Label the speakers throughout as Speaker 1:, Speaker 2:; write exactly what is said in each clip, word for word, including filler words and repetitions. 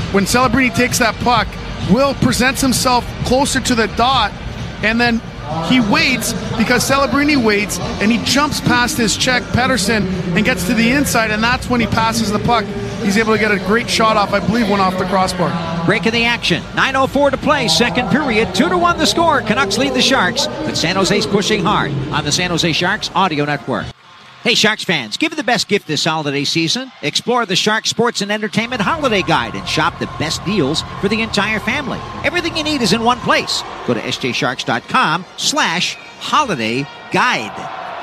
Speaker 1: when Celebrini takes that puck, Will presents himself closer to the dot, and then he waits because Celebrini waits, and he jumps past his check, Pettersson, and gets to the inside, and that's when he passes the puck. He's able to get a great shot off, I believe, one off the crossbar.
Speaker 2: Break of the action. nine oh four to play, second period. two to one the score. Canucks lead the Sharks, but San Jose's pushing hard on the San Jose Sharks Audio Network. Hey, Sharks fans, give the best gift this holiday season. Explore the Sharks Sports and Entertainment Holiday Guide and shop the best deals for the entire family. Everything you need is in one place. Go to s j sharks dot com slash holiday guide.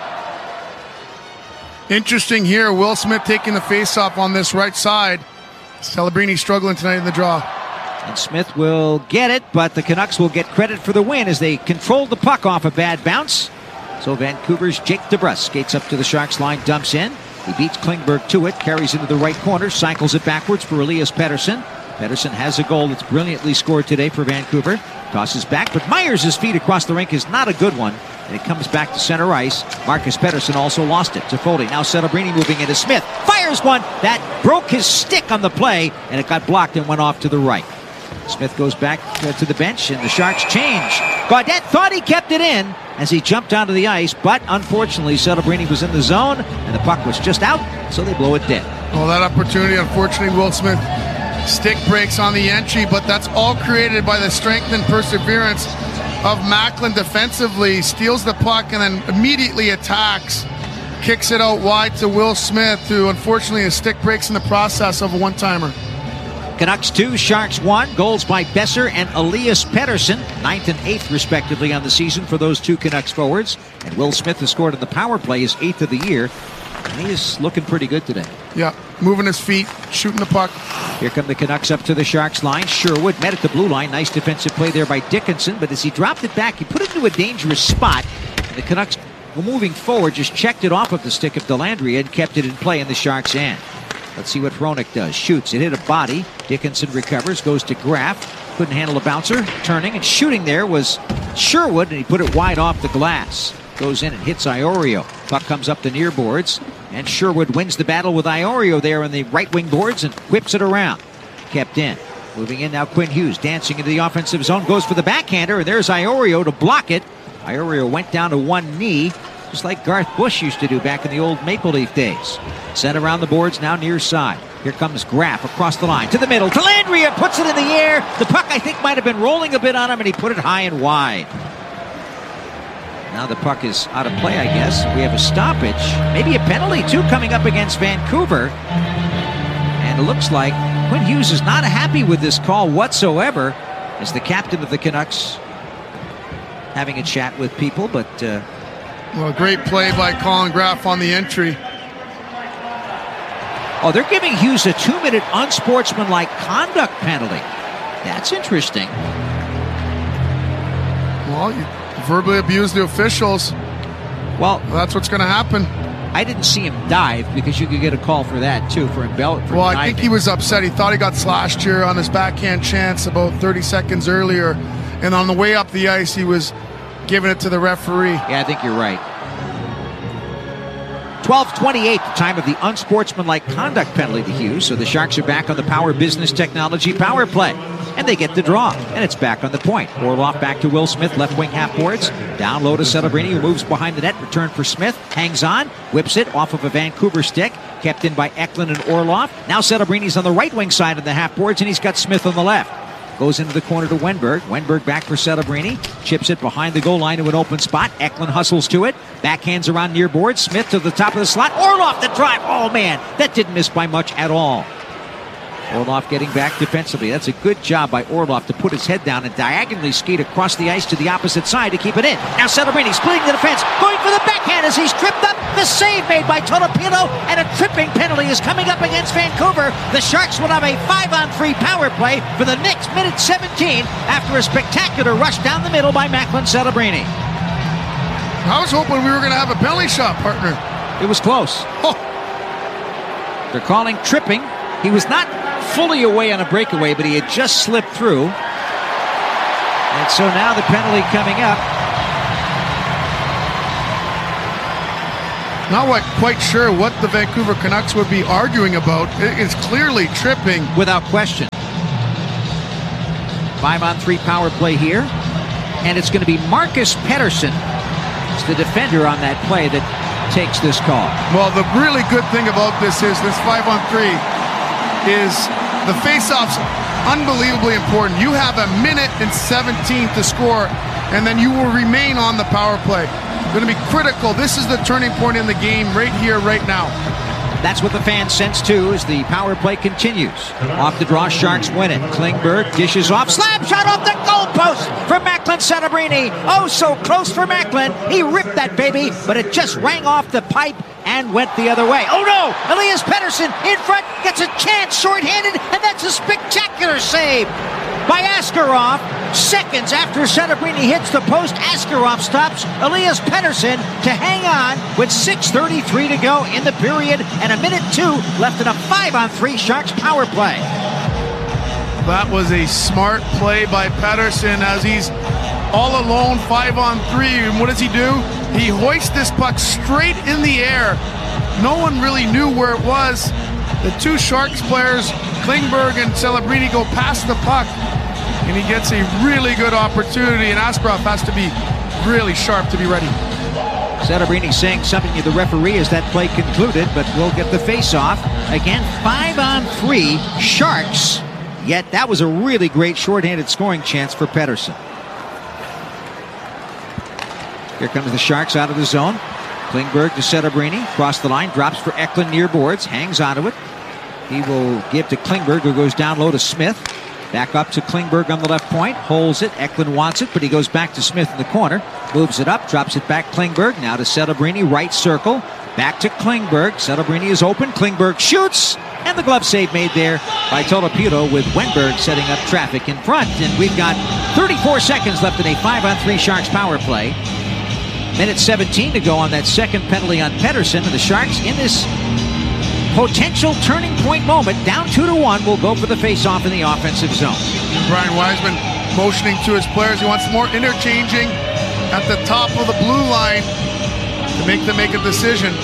Speaker 1: Interesting here. Will Smith taking the faceoff on this right side. Celebrini struggling tonight in the draw.
Speaker 2: And Smith will get it, but the Canucks will get credit for the win as they controlled the puck off a bad bounce. So Vancouver's Jake DeBrusk skates up to the Sharks line, dumps in. He beats Klingberg to it, carries into the right corner, cycles it backwards for Elias Pettersson. Pettersson has a goal that's brilliantly scored today for Vancouver. Tosses back, but Myers' feet across the rink is not a good one. And it comes back to center ice. Marcus Pettersson also lost it to Foley. Now Celebrini moving into Smith. Fires one that broke his stick on the play, and it got blocked and went off to the right. Smith goes back uh, to the bench, and the Sharks change. Gaudette thought he kept it in as he jumped onto the ice, but unfortunately Celebrini was in the zone, and the puck was just out, so they blow it dead.
Speaker 1: Well, that opportunity, unfortunately, Will Smith stick breaks on the entry, but that's all created by the strength and perseverance of Macklin defensively. Steals the puck and then immediately attacks. Kicks it out wide to Will Smith, who unfortunately his stick breaks in the process of a one-timer.
Speaker 2: Canucks two, Sharks one. Goals by Besser and Elias Pettersson, ninth and eighth respectively on the season for those two Canucks forwards. And Will Smith has scored on the power play, his eighth of the year. And he is looking pretty good today.
Speaker 1: Yeah, moving his feet, shooting the puck.
Speaker 2: Here come the Canucks up to the Sharks line. Sherwood met at the blue line. Nice defensive play there by Dickinson. But as he dropped it back, he put it into a dangerous spot. And the Canucks, moving forward, just checked it off of the stick of Dellandrea and kept it in play in the Sharks' end. Let's see what Hronek does. Shoots. It hit a body. Dickinson recovers. Goes to Graff. Couldn't handle a bouncer. Turning and shooting there was Sherwood, and he put it wide off the glass. Goes in and hits Iorio. Puck comes up the near boards, and Sherwood wins the battle with Iorio there on the right wing boards and whips it around. Kept in. Moving in now, Quinn Hughes dancing into the offensive zone. Goes for the backhander, and there's Iorio to block it. Iorio went down to one knee, just like Garth Bush used to do back in the old Maple Leaf days. Sent around the boards now near side. Here comes Graff across the line to the middle. Dellandrea puts it in the air. The puck, I think, might have been rolling a bit on him, and he put it high and wide. Now the puck is out of play, I guess. We have a stoppage. Maybe a penalty, too, coming up against Vancouver. And it looks like Quinn Hughes is not happy with this call whatsoever as the captain of the Canucks having a chat with people, but... Uh,
Speaker 1: well, great play by Colin Graff on the entry.
Speaker 2: Oh, they're giving Hughes a two-minute unsportsmanlike conduct penalty. That's interesting.
Speaker 1: Well, you verbally abused the officials.
Speaker 2: Well,
Speaker 1: well that's what's going to happen.
Speaker 2: I didn't see him dive because you could get a call for that, too, for embell- for
Speaker 1: Well,
Speaker 2: diving.
Speaker 1: I think he was upset. He thought he got slashed here on his backhand chance about thirty seconds earlier. And on the way up the ice, he was giving it to the referee.
Speaker 2: Yeah, I think you're right. twelve twenty-eight, the time of the unsportsmanlike conduct penalty to Hughes. So the Sharks are back on the Power Business Technology power play. And they get the draw. And it's back on the point. Orlov back to Will Smith, left wing half boards. Down low to Celebrini, who moves behind the net. Return for Smith. Hangs on. Whips it off of a Vancouver stick. Kept in by Eklund and Orlov. Now Celebrini's on the right wing side of the half boards, and he's got Smith on the left. Goes into the corner to Wenberg. Wenberg back for Celebrini. Chips it behind the goal line to an open spot. Eklund hustles to it. Backhands around near board. Smith to the top of the slot. Orlov the drive. Oh, man. That didn't miss by much at all. Orlov getting back defensively. That's a good job by Orlov to put his head down and diagonally skate across the ice to the opposite side to keep it in. Now Celebrini splitting the defense. Going for the backhand as he's tripped up. The save made by Tolopilo, and a tripping penalty is coming up against Vancouver. The Sharks will have a five-on-three power play for the Knicks, minute seventeen, after a spectacular rush down the middle by Macklin Celebrini.
Speaker 1: I was hoping we were going to have a penalty shot, partner.
Speaker 2: It was close.
Speaker 1: Oh.
Speaker 2: They're calling tripping. He was not fully away on a breakaway, but he had just slipped through. And so now the penalty coming up.
Speaker 1: Not what, quite sure what the Vancouver Canucks would be arguing about. It is clearly tripping.
Speaker 2: Without question. Five-on-three power play here. And it's going to be Marcus Pettersson, it's the defender on that play, that takes this call.
Speaker 1: Well, the really good thing about this is this five-on-three is the face-off's unbelievably important. You have a minute and seventeen to score, and then you will remain on the power play. Going to be critical. This is the turning point in the game right here, right now.
Speaker 2: That's what the fans sense too as the power play continues. Off the draw, Sharks win it. Klingberg dishes off, slap shot off the goalpost for Macklin Celebrini. Oh, so close for Macklin. He ripped that baby, but it just rang off the pipe and went the other way. Oh no! Elias Pettersson in front gets a chance, shorthanded, and that's a spectacular save by Askarov. Seconds after Celebrini hits the post, Askarov stops Elias Pettersson to hang on with six thirty-three to go in the period and a minute two left in a five-on-three Sharks power play.
Speaker 1: That was a smart play by Pettersson as he's all alone, five on three. And what does he do? He hoists this puck straight in the air. No one really knew where it was. The two Sharks players, Klingberg and Celebrini, go past the puck, and he gets a really good opportunity, and Askarov has to be really sharp to be ready.
Speaker 2: Celebrini saying something to the referee as that play concluded, but we'll get the face-off. Again, five on three Sharks, yet that was a really great shorthanded scoring chance for Pettersson. Here comes the Sharks out of the zone. Klingberg to Celebrini, across the line, drops for Eklund near boards, hangs onto it. He will give to Klingberg, who goes down low to Smith. Back up to Klingberg on the left point, holds it. Eklund wants it, but he goes back to Smith in the corner. Moves it up, drops it back Klingberg. Now to Celebrini, right circle. Back to Klingberg. Celebrini is open. Klingberg shoots, and the glove save made there by Tolopilo, with Wenberg setting up traffic in front. And we've got thirty-four seconds left in a five on three Sharks power play. Minute seventeen to go on that second penalty on Pettersson, and the Sharks in this potential turning point moment, down two to one, will go for the face-off in the offensive zone.
Speaker 1: Brian Wiseman motioning to his players. He wants more interchanging at the top of the blue line to make them make a decision.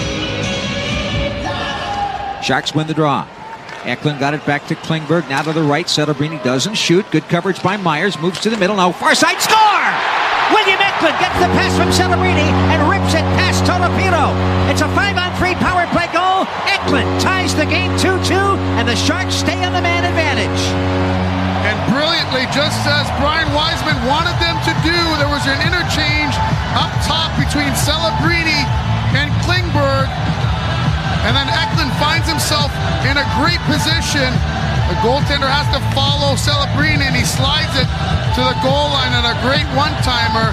Speaker 2: Sharks win the draw. Eklund got it back to Klingberg. Now to the right. Celebrini doesn't shoot. Good coverage by Myers. Moves to the middle. Now far side. Score! William Eklund gets the pass from Celebrini and rips it past Tolopilo. It's a five on three power play goal. Eklund ties the game two two, and the Sharks stay on the man advantage.
Speaker 1: And brilliantly, just as Brian Wiseman wanted them to do, there was an interchange up top between Celebrini and Klingberg. And then Eklund finds himself in a great position. The goaltender has to follow Celebrini, and he slides it to the goal line, and a great one-timer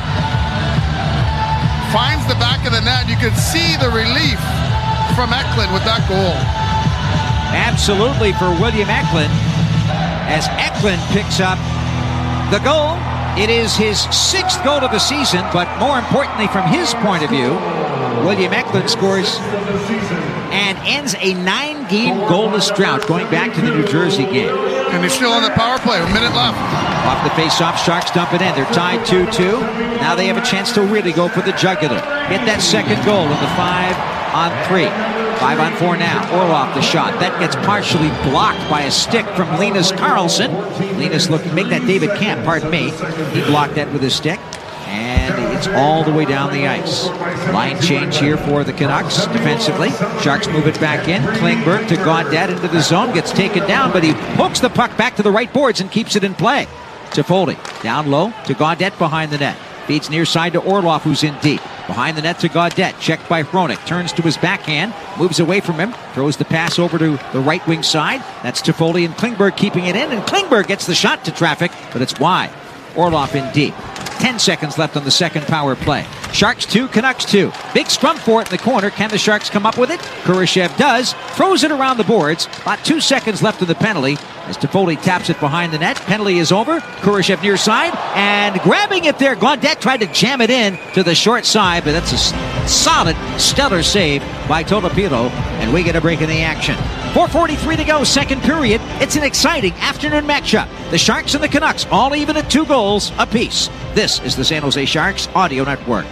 Speaker 1: finds the back of the net. You could see the relief from Eklund with that goal.
Speaker 2: Absolutely, for William Eklund, as Eklund picks up the goal. It is his sixth goal of the season, but more importantly from his point of view, William Eklund scores and ends a nine-game goalless drought going back to the New Jersey game.
Speaker 1: And he's still on the power play, a minute left.
Speaker 2: Off the face-off, Sharks dump it in. They're tied two two. Now they have a chance to really go for the jugular. Get that second goal in the five on three. Five on four now. Orlov the shot. That gets partially blocked by a stick from Linus Karlsson. Linus looking, make that David Camp, pardon me. He blocked that with his stick. And it's all the way down the ice. Line change here for the Canucks defensively. Sharks move it back in. Klingberg to Gaudette into the zone. Gets taken down, but he hooks the puck back to the right boards and keeps it in play. Toffoli down low to Gaudette behind the net. Feeds near side to Orlov, who's in deep. Behind the net to Gaudette. Checked by Hronek. Turns to his backhand. Moves away from him. Throws the pass over to the right wing side. That's Toffoli and Klingberg keeping it in. And Klingberg gets the shot to traffic, but it's wide. Orlov in deep. Ten seconds left on the second power play. Sharks two, Canucks two. Big scrum for it in the corner. Can the Sharks come up with it? Kurashev does. Throws it around the boards. About two seconds left of the penalty as Toffoli taps it behind the net. Penalty is over. Kurashev near side. And grabbing it there, Gaudette tried to jam it in to the short side, but that's a solid, stellar save by Tolopilo. And we get a break in the action. four forty-three to go, second period. It's an exciting afternoon matchup. The Sharks and the Canucks all even at two goals apiece. This is the San Jose Sharks Audio Network.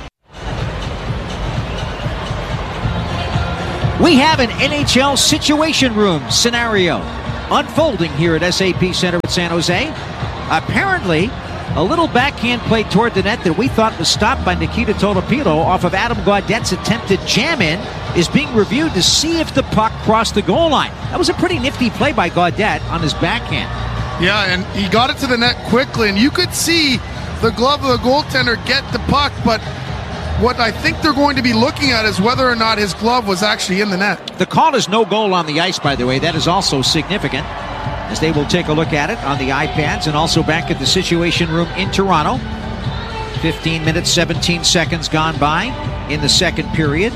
Speaker 2: We have an N H L Situation Room scenario unfolding here at S A P Center at San Jose. Apparently, a little backhand play toward the net that we thought was stopped by Nikita Tolopilo off of Adam Gaudette's attempted jam-in is being reviewed to see if the puck crossed the goal line. That was a pretty nifty play by Gaudette on his backhand.
Speaker 1: Yeah, and he got it to the net quickly, and you could see the glove of the goaltender get the puck, but what I think they're going to be looking at is whether or not his glove was actually in the net.
Speaker 2: The call is no goal on the ice, by the way. That is also significant, as they will take a look at it on the iPads and also back at the Situation Room in Toronto. fifteen minutes, seventeen seconds gone by in the second period.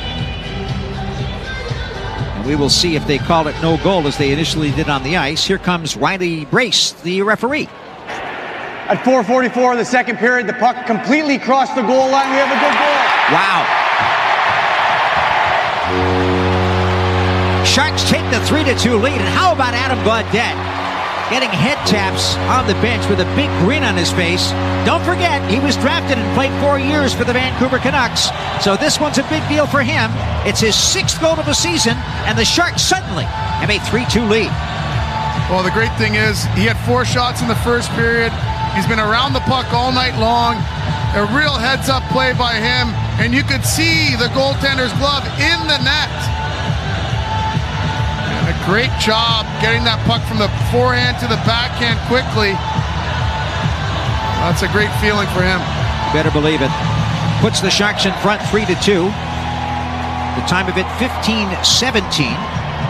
Speaker 2: And we will see if they call it no goal as they initially did on the ice. Here comes Riley Brace, the referee.
Speaker 3: At four forty-four in the second period, the puck completely crossed the goal line. We have a good goal.
Speaker 2: Wow. Sharks take the three to two lead. And how about Adam Gaudette getting head taps on the bench with a big grin on his face? Don't forget, he was drafted and played four years for the Vancouver Canucks. So this one's a big deal for him. It's his sixth goal of the season, and the Sharks suddenly have a three two lead.
Speaker 1: Well, the great thing is he had four shots in the first period. He's been around the puck all night long. A real heads-up play by him, and you could see the goaltender's glove in the net. And a great job getting that puck from the forehand to the backhand quickly. That's a great feeling for him.
Speaker 2: You better believe it. Puts the Sharks in front three to two. The time of it fifteen seventeen.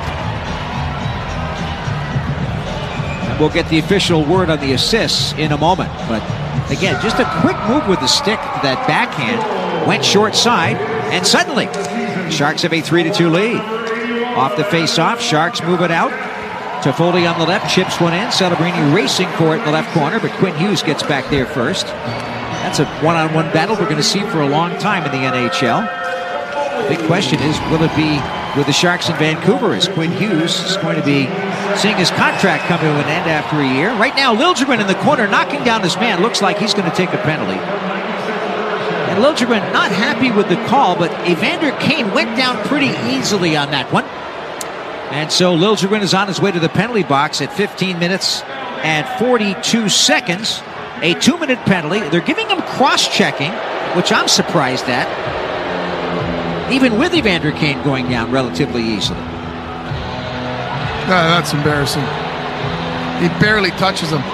Speaker 2: We'll get the official word on the assists in a moment. But again, just a quick move with the stick to that backhand. Went short side, and suddenly, Sharks have a three to two lead. Off the face-off, Sharks move it out. Toffoli on the left, chips one in. Celebrini racing for it in the left corner, but Quinn Hughes gets back there first. That's a one-on-one battle we're going to see for a long time in the N H L. The big question is, will it be with the Sharks in Vancouver, as Quinn Hughes is going to be seeing his contract come to an end after a year. Right now, Liljegren in the corner knocking down his man. Looks like he's going to take a penalty. And Liljegren not happy with the call, but Evander Kane went down pretty easily on that one. And so Liljegren is on his way to the penalty box at fifteen minutes and forty-two seconds. A two-minute penalty. They're giving him cross-checking, which I'm surprised at, even with Evander Kane going down relatively easily.
Speaker 1: No, that's embarrassing. He barely touches him.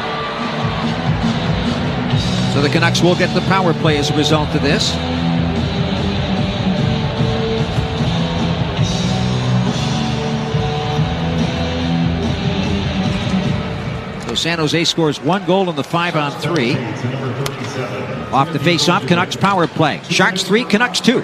Speaker 2: So the Canucks will get the power play as a result of this. So San Jose scores one goal in the five on three. Off the face-off, Canucks power play. Sharks three, Canucks two.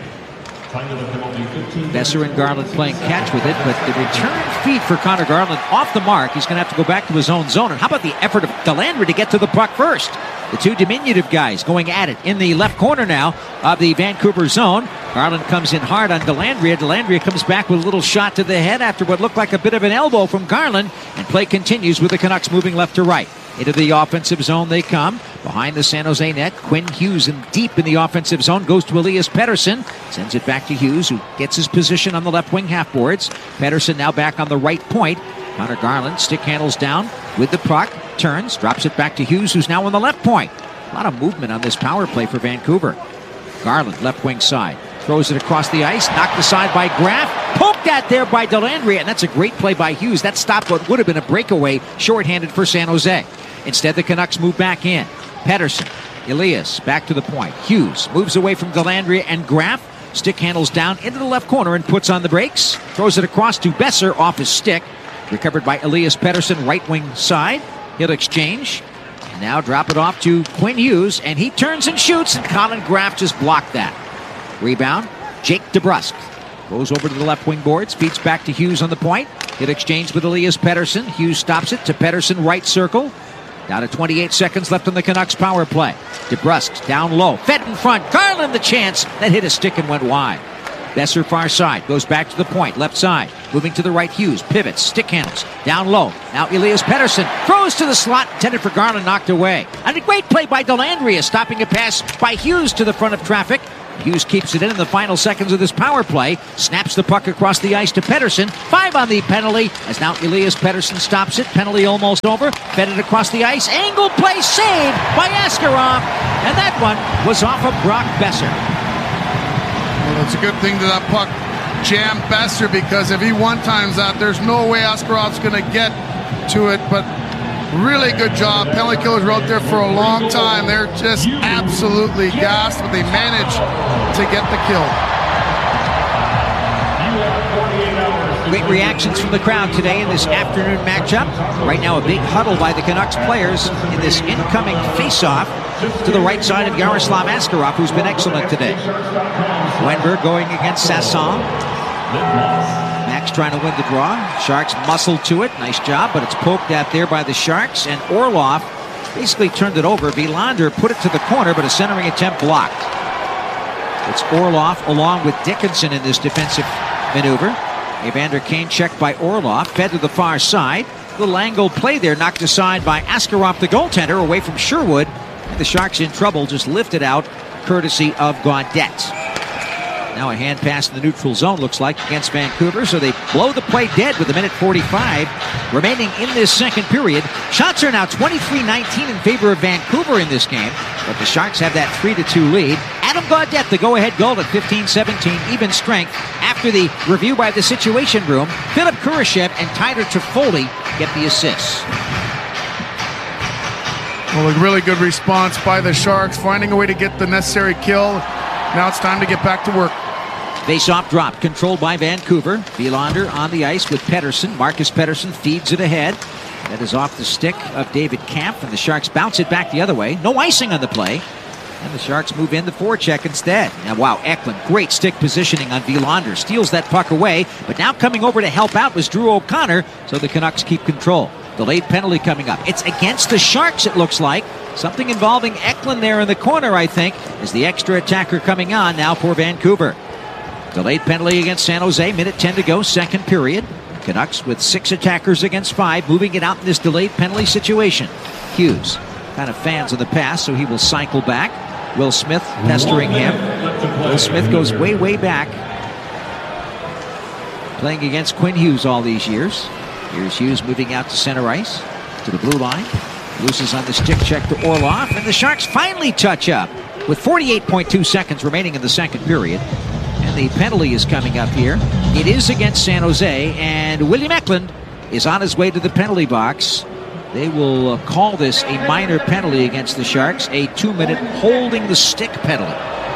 Speaker 2: Besser and Garland playing catch with it, but the return feed for Connor Garland off the mark. He's going to have to go back to his own zone. And how about the effort of Dellandrea to get to the puck first? The two diminutive guys going at it in the left corner now of the Vancouver zone. Garland comes in hard on Dellandrea. Dellandrea comes back with a little shot to the head after what looked like a bit of an elbow from Garland. And play continues with the Canucks moving left to right. Into the offensive zone they come. Behind the San Jose net, Quinn Hughes in deep in the offensive zone. Goes to Elias Pettersson. Sends it back to Hughes, who gets his position on the left wing half boards. Pettersson now back on the right point. Connor Garland stick handles down with the puck. Turns, drops it back to Hughes, who's now on the left point. A lot of movement on this power play for Vancouver. Garland, left wing side. Throws it across the ice. Knocked aside by Graf. Poked at there by Dellandrea. And that's a great play by Hughes. That stopped what would have been a breakaway shorthanded for San Jose. Instead, the Canucks move back in. Pettersson, Elias, back to the point. Hughes moves away from Dellandrea and Graf. Stick handles down into the left corner and puts on the brakes. Throws it across to Besser off his stick. Recovered by Elias Pettersson, right wing side. He'll exchange. And now drop it off to Quinn Hughes, and he turns and shoots, and Colin Graf just blocked that. Rebound, Jake DeBrusk. Goes over to the left wing boards, feeds back to Hughes on the point. He'll exchange with Elias Pettersson. Hughes stops it to Pettersson, right circle. Down to twenty-eight seconds left on the Canucks power play. DeBrusk down low, fed in front. Garland the chance. That hit a stick and went wide. Besser far side, goes back to the point, left side. Moving to the right, Hughes, pivots, stick handles, down low. Now Elias Pettersson throws to the slot, intended for Garland, knocked away. And a great play by Dellandrea, stopping a pass by Hughes to the front of traffic. Hughes keeps it in in the final seconds of this power play. Snaps the puck across the ice to Pettersson. Five on the penalty as now Elias Pettersson stops it. Penalty almost over. Fed it across the ice. Angle play saved by Askarov. And that one was off of Brock Boeser.
Speaker 1: Well, it's a good thing that that puck jammed Boeser, because if he one-times that, there's no way Askarov's going to get to it. But really good job. Penalty killers were out there for a long time. They're just absolutely gassed, but they managed to get the kill.
Speaker 2: Great reactions from the crowd today in this afternoon matchup. Right now, a big huddle by the Canucks players in this incoming face-off to the right side of Yaroslav Askarov, who's been excellent today. Wenberg going against Sasson. Max trying to win the draw. Sharks muscled to it. Nice job, but it's poked at there by the Sharks. And Orlov basically turned it over. Wilander put it to the corner, but a centering attempt blocked. It's Orlov along with Dickinson in this defensive maneuver. Evander Kane checked by Orlov. Fed to the far side. Little angle play there, knocked aside by Askarov, the goaltender, away from Sherwood. And the Sharks in trouble, just lifted out courtesy of Gaudette. Now a hand pass in the neutral zone, looks like, against Vancouver. So they blow the play dead with a minute forty-five remaining in this second period. Shots are now twenty-three nineteen in favor of Vancouver in this game. But the Sharks have that three to two lead. Adam Gaudette, the go-ahead goal at fifteen seventeen, even strength. After the review by the Situation Room, Philip Kurashev and Tyler Toffoli get the assists.
Speaker 1: Well, a really good response by the Sharks, finding a way to get the necessary kill. Now it's time to get back to work.
Speaker 2: Face-off drop, controlled by Vancouver. Wilander on the ice with Pettersson. Marcus Pettersson feeds it ahead. That is off the stick of David Kampf, and the Sharks bounce it back the other way. No icing on the play. And the Sharks move in the forecheck instead. Now, wow, Eklund, great stick positioning on Wilander. Steals that puck away, but now coming over to help out was Drew O'Connor, so the Canucks keep control. Delayed penalty coming up. It's against the Sharks, it looks like. Something involving Eklund there in the corner, I think, is the extra attacker coming on now for Vancouver. Delayed penalty against San Jose, minute ten to go, second period. Canucks with six attackers against five, moving it out in this delayed penalty situation. Hughes kind of fans of the pass, so he will cycle back. Will Smith pestering him. Will Smith goes way, way back. Playing against Quinn Hughes all these years. Here's Hughes moving out to center ice, to the blue line. Loses on the stick check to Orlov, and the Sharks finally touch up with forty-eight point two seconds remaining in the second period. And the penalty is coming up here. It is against San Jose, and William Eklund is on his way to the penalty box. They will uh, call this a minor penalty against the Sharks, a two-minute holding the stick penalty.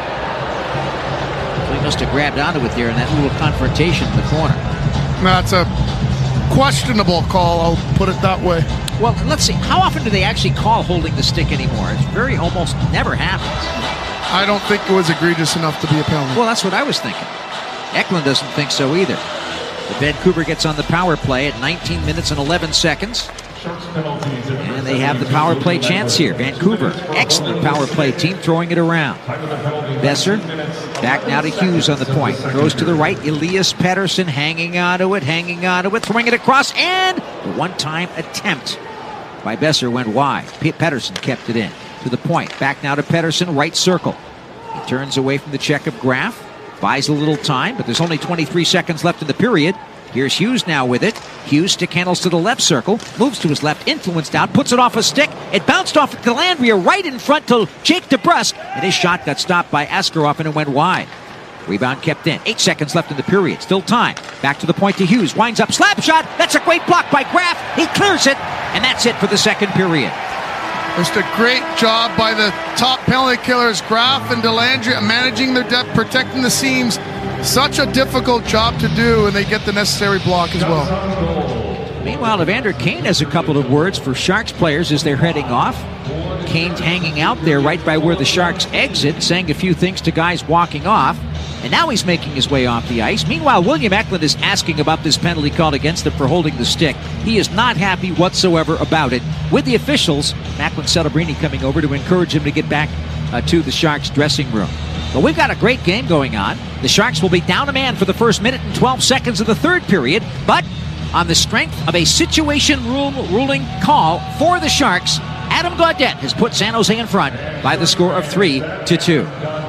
Speaker 2: So he must have grabbed onto it there in that little confrontation in the corner.
Speaker 1: That's a questionable call, I'll put it that way.
Speaker 2: Well, let's see. How often do they actually call holding the stick anymore? It's very almost never happens.
Speaker 1: I don't think it was egregious enough to be a penalty.
Speaker 2: Well, that's what I was thinking. Eklund doesn't think so either. But Vancouver gets on the power play at nineteen minutes and eleven seconds. And they have the power play chance here. Vancouver, excellent power play team, throwing it around. Boeser, back now to Hughes on the point. Throws to the right. Elias Pettersson hanging onto it, hanging onto it, throwing it across, and the one-time attempt by Boeser went wide. P- Pettersson kept it in. To the point. Back now to Pettersson, right circle. He turns away from the check of Graf. Buys a little time, but there's only twenty-three seconds left in the period. Here's Hughes now with it. Hughes stick handles to the left circle. Moves to his left, influenced out. Puts it off a stick. It bounced off at Delandria right in front to Jake DeBrusk. And his shot got stopped by Askarov and it went wide. Rebound kept in. Eight seconds left in the period. Still time. Back to the point to Hughes. Winds up. Slap shot. That's a great block by Graf. He clears it. And that's it for the second period.
Speaker 1: Just a great job by the top penalty killers, Graf and Delandria, managing their depth, protecting the seams. Such a difficult job to do, and they get the necessary block as well.
Speaker 2: Meanwhile, Evander Kane has a couple of words for Sharks players as they're heading off. Kane's hanging out there right by where the Sharks exit, saying a few things to guys walking off. And now he's making his way off the ice. Meanwhile, William Eklund is asking about this penalty called against him for holding the stick. He is not happy whatsoever about it. With the officials, Macklin Celebrini coming over to encourage him to get back uh, to the Sharks dressing room. But we've got a great game going on. The Sharks will be down a man for the first minute and twelve seconds of the third period. But on the strength of a situation rule ruling call for the Sharks, Adam Gaudette has put San Jose in front by the score of three to two.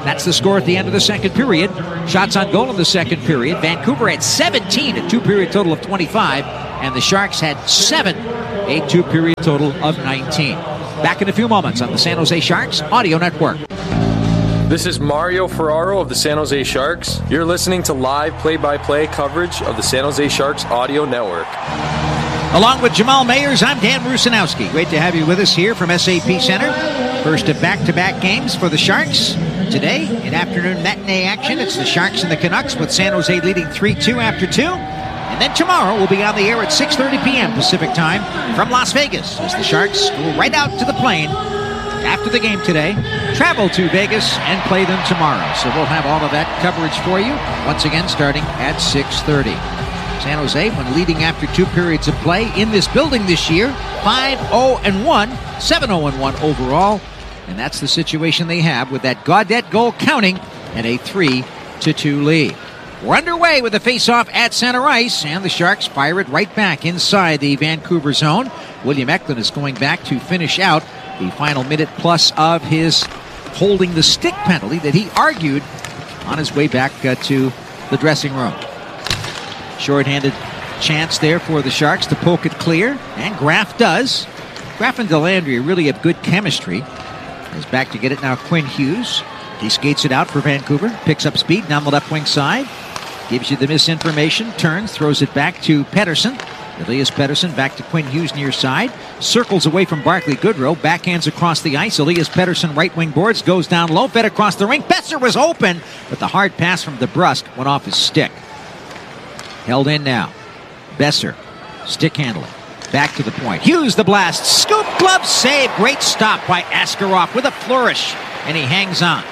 Speaker 2: That's the score at the end of the second period. Shots on goal in the second period. Vancouver had seventeen, a two-period total of twenty-five, and the Sharks had seven, a two-period total of nineteen. Back in a few moments on the San Jose Sharks Audio Network.
Speaker 4: This is Mario Ferraro of the San Jose Sharks. You're listening to live play-by-play coverage of the San Jose Sharks Audio Network.
Speaker 2: Along with Jamal Mayers, I'm Dan Rusanowski. Great to have you with us here from S A P Center. First of back-to-back games for the Sharks. Today, in afternoon matinee action, it's the Sharks and the Canucks with San Jose leading three two after two. And then tomorrow, we'll be on the air at six thirty p.m. Pacific time from Las Vegas as the Sharks go right out to the plane after the game today, travel to Vegas, and play them tomorrow. So we'll have all of that coverage for you, once again, starting at six thirty. San Jose, when leading after two periods of play in this building this year, five oh and one, seven oh and one overall. And that's the situation they have with that Gaudette goal counting and a three to two lead. We're underway with the face-off at center ice, and the Sharks fire it right back inside the Vancouver zone. William Eklund is going back to finish out the final minute plus of his holding the stick penalty that he argued on his way back uh, to the dressing room. Short-handed chance there for the Sharks to poke it clear, and Graf does. Graf and Delandry really have good chemistry. He's back to get it now. Quinn Hughes. He skates it out for Vancouver, picks up speed down the left wing side, gives you the misinformation, turns, throws it back to Pettersson. Elias Pettersson back to Quinn Hughes near side, circles away from Barclay Goodrow, backhands across the ice. Elias Pettersson right wing boards, goes down low, fed across the rink. Besser was open, but the hard pass from DeBrusk went off his stick. Held in now. Besser, stick handling. Back to the point. Hughes the blast. Scoop, glove save. Great stop by Askarov with a flourish. And he hangs on.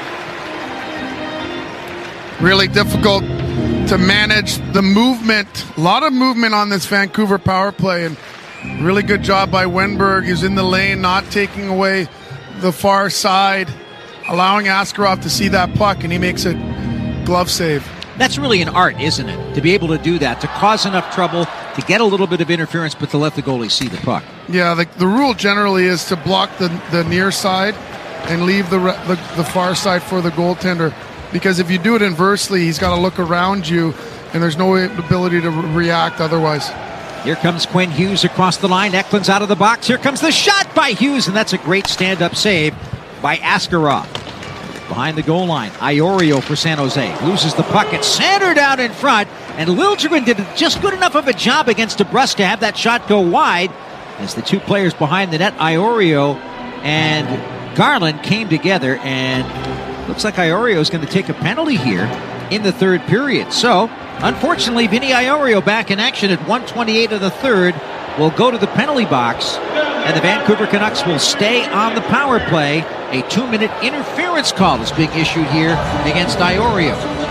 Speaker 1: Really difficult to manage the movement. A lot of movement on this Vancouver power play. And really good job by Wenberg. He's in the lane, not taking away the far side, allowing Askarov to see that puck, and he makes a glove save.
Speaker 2: That's really an art, isn't it? To be able to do that, to cause enough trouble, to get a little bit of interference, but to let the goalie see the puck.
Speaker 1: Yeah, the, the rule generally is to block the, the near side and leave the, the the far side for the goaltender. Because if you do it inversely, he's got to look around you, and there's no ability to re- react otherwise.
Speaker 2: Here comes Quinn Hughes across the line. Eklund's out of the box. Here comes the shot by Hughes, and that's a great stand-up save by Askarov. Behind the goal line, Iorio for San Jose. Loses the puck. It's centered out in front, and Liljegren did just good enough of a job against DeBrusk to have that shot go wide as the two players behind the net, Iorio and Garland, came together, and looks like Iorio is going to take a penalty here in the third period. So, unfortunately, Vinny Iorio back in action at one twenty-eight of the third will go to the penalty box, and the Vancouver Canucks will stay on the power play. A two-minute interference call is being issued here against Iorio.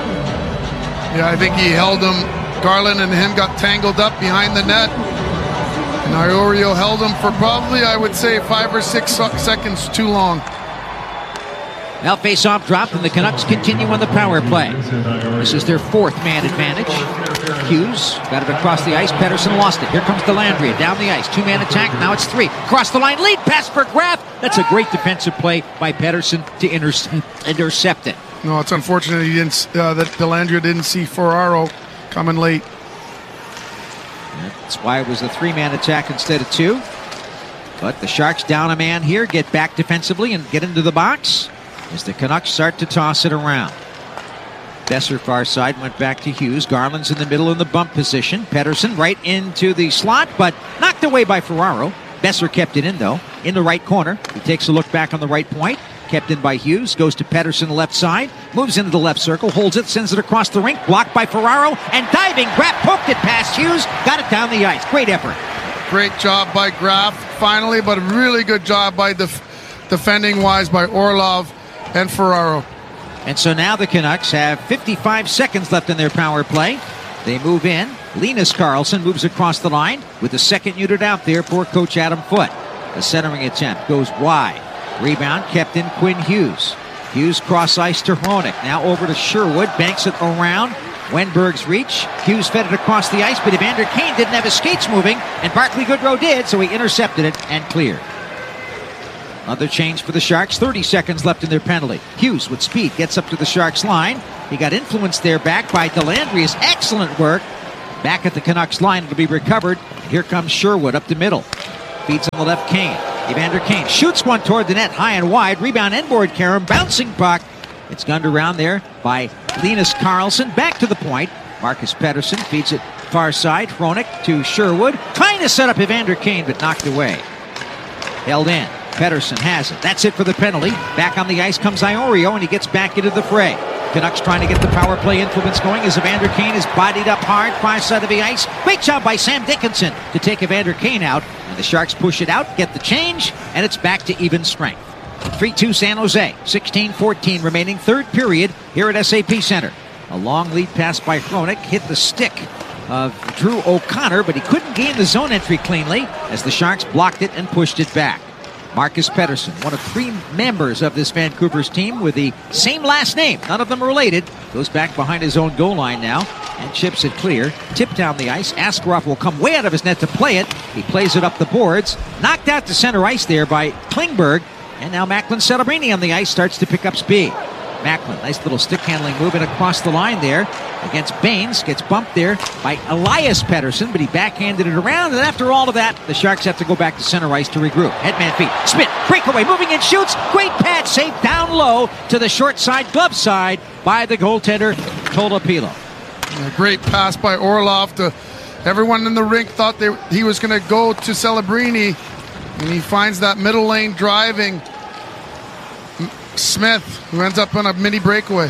Speaker 1: Yeah, I think he held him. Garland and him got tangled up behind the net, and Iorio held him for probably, I would say, five or six seconds too long.
Speaker 2: Now face-off dropped, and the Canucks continue on the power play. This is their fourth man advantage. Hughes got it across the ice. Pettersson lost it. Here comes Delandria down the ice. Two-man attack. Now it's three. Across the line. Lead pass for Graf. That's a great defensive play by Pettersson to intercept, intercept it.
Speaker 1: No, it's unfortunate he didn't, uh, that Delandria didn't see Ferraro coming late.
Speaker 2: That's why it was a three-man attack instead of two. But the Sharks down a man here, get back defensively and get into the box as the Canucks start to toss it around. Besser far side went back to Hughes. Garland's in the middle in the bump position. Pettersson right into the slot, but knocked away by Ferraro. Besser kept it in, though, in the right corner. He takes a look back on the right point. Kept in by Hughes. Goes to Pettersson left side. Moves into the left circle. Holds it. Sends it across the rink. Blocked by Ferraro. And diving. Graf poked it past Hughes. Got it down the ice. Great effort.
Speaker 1: Great job by Graf, finally, but really good job by def- defending-wise by Orlov and Ferraro.
Speaker 2: And so now the Canucks have fifty-five seconds left in their power play. They move in. Linus Karlsson moves across the line with the second unit out there for Coach Adam Foote. The centering attempt goes wide. Rebound kept in Quinn Hughes. Hughes cross ice to Hronik. Now over to Sherwood. Banks it around. Wenberg's reach. Hughes fed it across the ice, but Evander Kane didn't have his skates moving, and Barclay Goodrow did, so he intercepted it and cleared. Another change for the Sharks. thirty seconds left in their penalty. Hughes with speed gets up to the Sharks line. He got influenced there back by Delandrius. Excellent work. Back at the Canucks line. It'll be recovered. Here comes Sherwood up the middle. Feeds on the left, Kane. Evander Kane shoots one toward the net, high and wide. Rebound inboard, Karam. Bouncing puck. It's gunned around there by Linus Karlsson. Back to the point. Marcus Pettersson feeds it far side. Hronik to Sherwood. Trying to set up Evander Kane, but knocked away. Held in. Pettersson has it. That's it for the penalty. Back on the ice comes Iorio, and he gets back into the fray. Canucks trying to get the power play influence going as Evander Kane is bodied up hard, far side of the ice. Great job by Sam Dickinson to take Evander Kane out. And the Sharks push it out, get the change, and it's back to even strength. three two San Jose. sixteen fourteen remaining, third period here at S A P Center. A long lead pass by Hronik hit the stick of Drew O'Connor, but he couldn't gain the zone entry cleanly as the Sharks blocked it and pushed it back. Marcus Pettersson, one of three members of this Vancouver's team with the same last name, none of them related, goes back behind his own goal line now and chips it clear. Tip down the ice. Askarov will come way out of his net to play it. He plays it up the boards. Knocked out to center ice there by Klingberg. And now Macklin Celebrini on the ice starts to pick up speed. Macklin, nice little stick handling move and across the line there against Baines. Gets bumped there by Elias Pettersson, but he backhanded it around. And after all of that, the Sharks have to go back to center ice to regroup. Headman feet, spin, breakaway, moving in, shoots. Great pad save down low to the short side, glove side by the goaltender, Tolopilo.
Speaker 1: A great pass by Orlov to everyone in the rink thought they, he was going to go to Celebrini, and he finds that middle lane driving Smith, who ends up on a mini breakaway.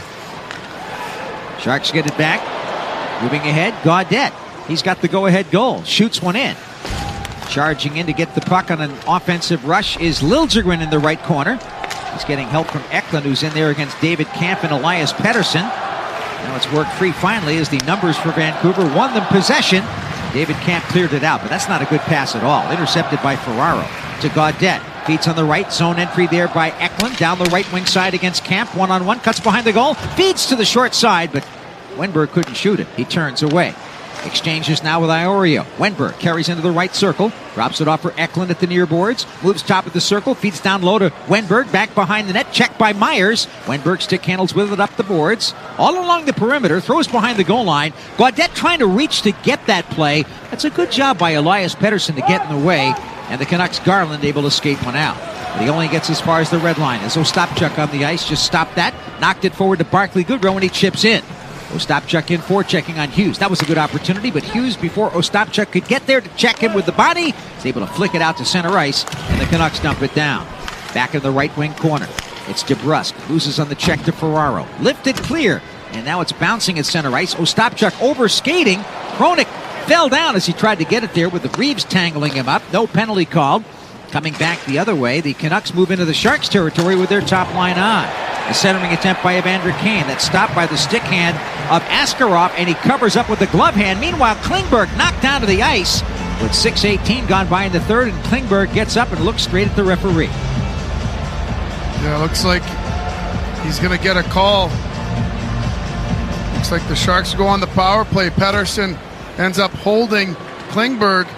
Speaker 2: Sharks get it back. Moving ahead, Gaudette. He's got the go-ahead goal. Shoots one in. Charging in to get the puck on an offensive rush is Liljegren in the right corner. He's getting help from Eklund, who's in there against David Kampf and Elias Pettersson. Now it's worked free finally as the numbers for Vancouver won them possession. David Kampf cleared it out, but that's not a good pass at all. Intercepted by Ferraro to Gaudette. Feeds on the right, zone entry there by Eklund. Down the right wing side against Kampf. One-on-one, cuts behind the goal. Feeds to the short side, but Wenberg couldn't shoot it. He turns away. Exchanges now with Iorio. Wenberg carries into the right circle. Drops it off for Eklund at the near boards. Moves top of the circle. Feeds down low to Wenberg. Back behind the net. Checked by Myers. Wenberg stick handles with it up the boards. All along the perimeter. Throws behind the goal line. Gaudette trying to reach to get that play. That's a good job by Elias Pettersson to get in the way. And the Canucks Garland able to skate one out. But he only gets as far as the red line as Ostapchuk on the ice just stopped that. Knocked it forward to Barclay Goodrow and he chips in. Ostapchuk in for checking on Hughes. That was a good opportunity, but Hughes, before Ostapchuk could get there to check him with the body, is able to flick it out to center ice, and the Canucks dump it down. Back in the right wing corner. It's DeBrusk. Loses on the check to Ferraro. Lifted clear, and now it's bouncing at center ice. Ostapchuk over skating. Hronik fell down as he tried to get it there with the Reeves tangling him up. No penalty called. Coming back the other way, the Canucks move into the Sharks territory with their top line on. A centering attempt by Evander Kane that's stopped by the stick hand of Askarov, and he covers up with the glove hand. Meanwhile, Klingberg knocked down to the ice with six eighteen gone by in the third, and Klingberg gets up and looks straight at the referee.
Speaker 1: Yeah, looks like he's going to get a call. Looks like the Sharks go on the power play. Pettersson ends up holding Klingberg.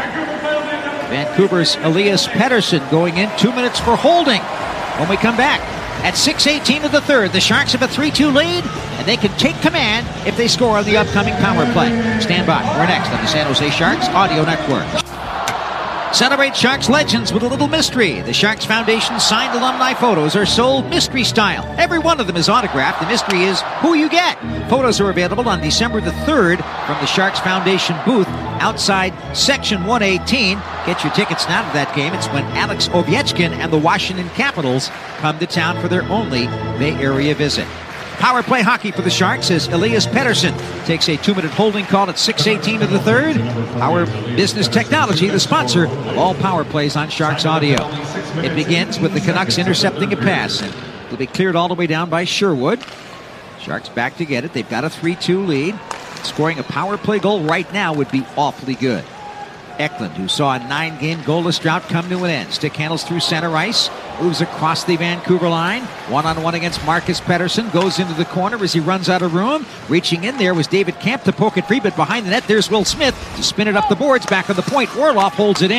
Speaker 2: Vancouver's Elias Pettersson going in, two minutes for holding. When we come back at six eighteen of the third, the Sharks have a three two lead, and they can take command if they score on the upcoming power play. Stand by. We're next on the San Jose Sharks Audio Network. Celebrate Sharks legends with a little mystery. The Sharks Foundation signed alumni photos are sold mystery style. Every one of them is autographed. The mystery is who you get. Photos are available on December the third from the Sharks Foundation booth outside Section one eighteen. Get your tickets now to that game. It's when Alex Ovechkin and the Washington Capitals come to town for their only Bay Area visit. Power play hockey for the Sharks as Elias Pettersson takes a two-minute holding call at six eighteen of the third. Power Business Technology, the sponsor of all power plays on Sharks Audio. It begins with the Canucks intercepting a pass, and it'll be cleared all the way down by Sherwood. Sharks back to get it. They've got a three two lead. Scoring a power play goal right now would be awfully good. Eklund, who saw a nine-game goalless drought come to an end. Stick handles through center ice. Moves across the Vancouver line. One-on-one against Marcus Pettersson. Goes into the corner as he runs out of room. Reaching in there was David Kampf to poke it free, but behind the net there's Will Smith to spin it up the boards. Back on the point. Orlov holds it in.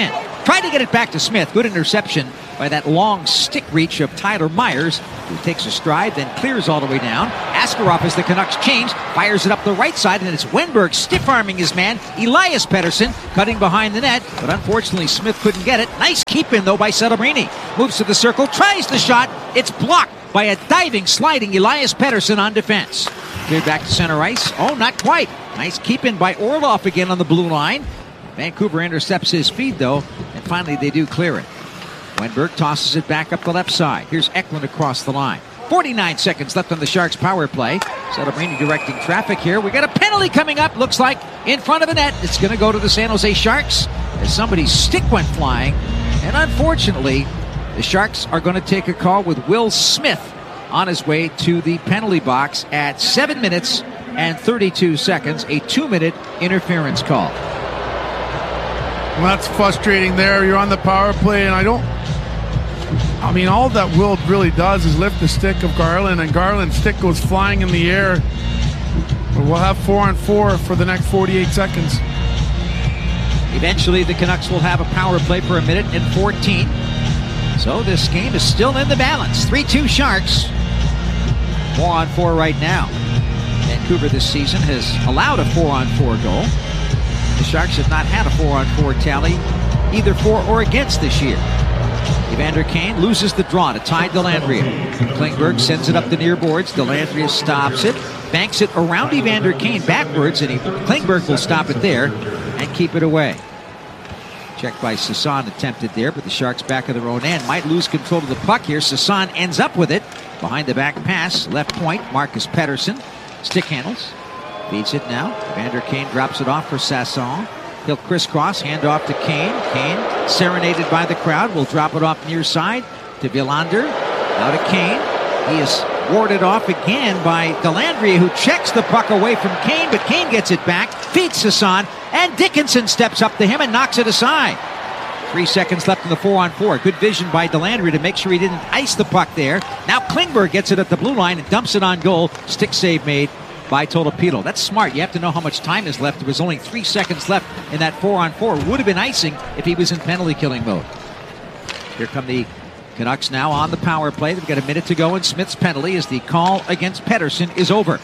Speaker 2: Tried to get it back to Smith. Good interception by that long stick reach of Tyler Myers, who takes a stride, then clears all the way down. Askarov, as the Canucks change, fires it up the right side, and it's Wenberg stiff-arming his man, Elias Pettersson, cutting behind the net, but unfortunately Smith couldn't get it. Nice keep-in, though, by Celebrini. Moves to the circle, tries the shot. It's blocked by a diving, sliding Elias Pettersson on defense. Cleared back to center ice. Oh, not quite. Nice keep-in by Orlov again on the blue line. Vancouver intercepts his feed, though, and finally they do clear it. Wenberg tosses it back up the left side. Here's Eklund across the line. forty-nine seconds left on the Sharks' power play. Celebrini directing traffic here. We got a penalty coming up, looks like, in front of the net. It's going to go to the San Jose Sharks as somebody's stick went flying. And unfortunately, the Sharks are going to take a call with Will Smith on his way to the penalty box at seven minutes and thirty-two seconds. A two-minute interference call.
Speaker 1: Well, that's frustrating there. You're on the power play, and I don't... I mean, all that Will really does is lift the stick of Garland, and Garland's stick goes flying in the air. But we'll have four on four for the next forty-eight seconds.
Speaker 2: Eventually, the Canucks will have a power play for a minute and fourteen. So this game is still in the balance. three two Sharks. four on four right now. Vancouver this season has allowed a four on four goal. The Sharks have not had a four on four tally either for or against this year. Evander Kane loses the draw to Ty Dellandrea. Klingberg sends it up the near boards. Dellandrea stops it, banks it around Evander Kane backwards, and he, Klingberg will stop it there and keep it away. Checked by Sasson, attempted there, but the Sharks back of their own end might lose control of the puck here. Sasson ends up with it. Behind the back pass, left point, Marcus Pettersson. Stick handles. Feeds it now. Evander Kane drops it off for Sasson. He'll crisscross, hand off to Kane. Kane, serenaded by the crowd, will drop it off near side to Villander. Now to Kane. He is warded off again by Dellandrea, who checks the puck away from Kane, but Kane gets it back, feeds Sasson, and Dickinson steps up to him and knocks it aside. Three seconds left in the four on four. Good vision by Dellandrea to make sure he didn't ice the puck there. Now Klingberg gets it at the blue line and dumps it on goal. Stick save made by Tolopilo. That's smart. You have to know how much time is left. There was only three seconds left in that four on four. Would have been icing if he was in penalty killing mode. Here come the Canucks now on the power play. They've got a minute to go in Smith's penalty as the call against Pettersson is over.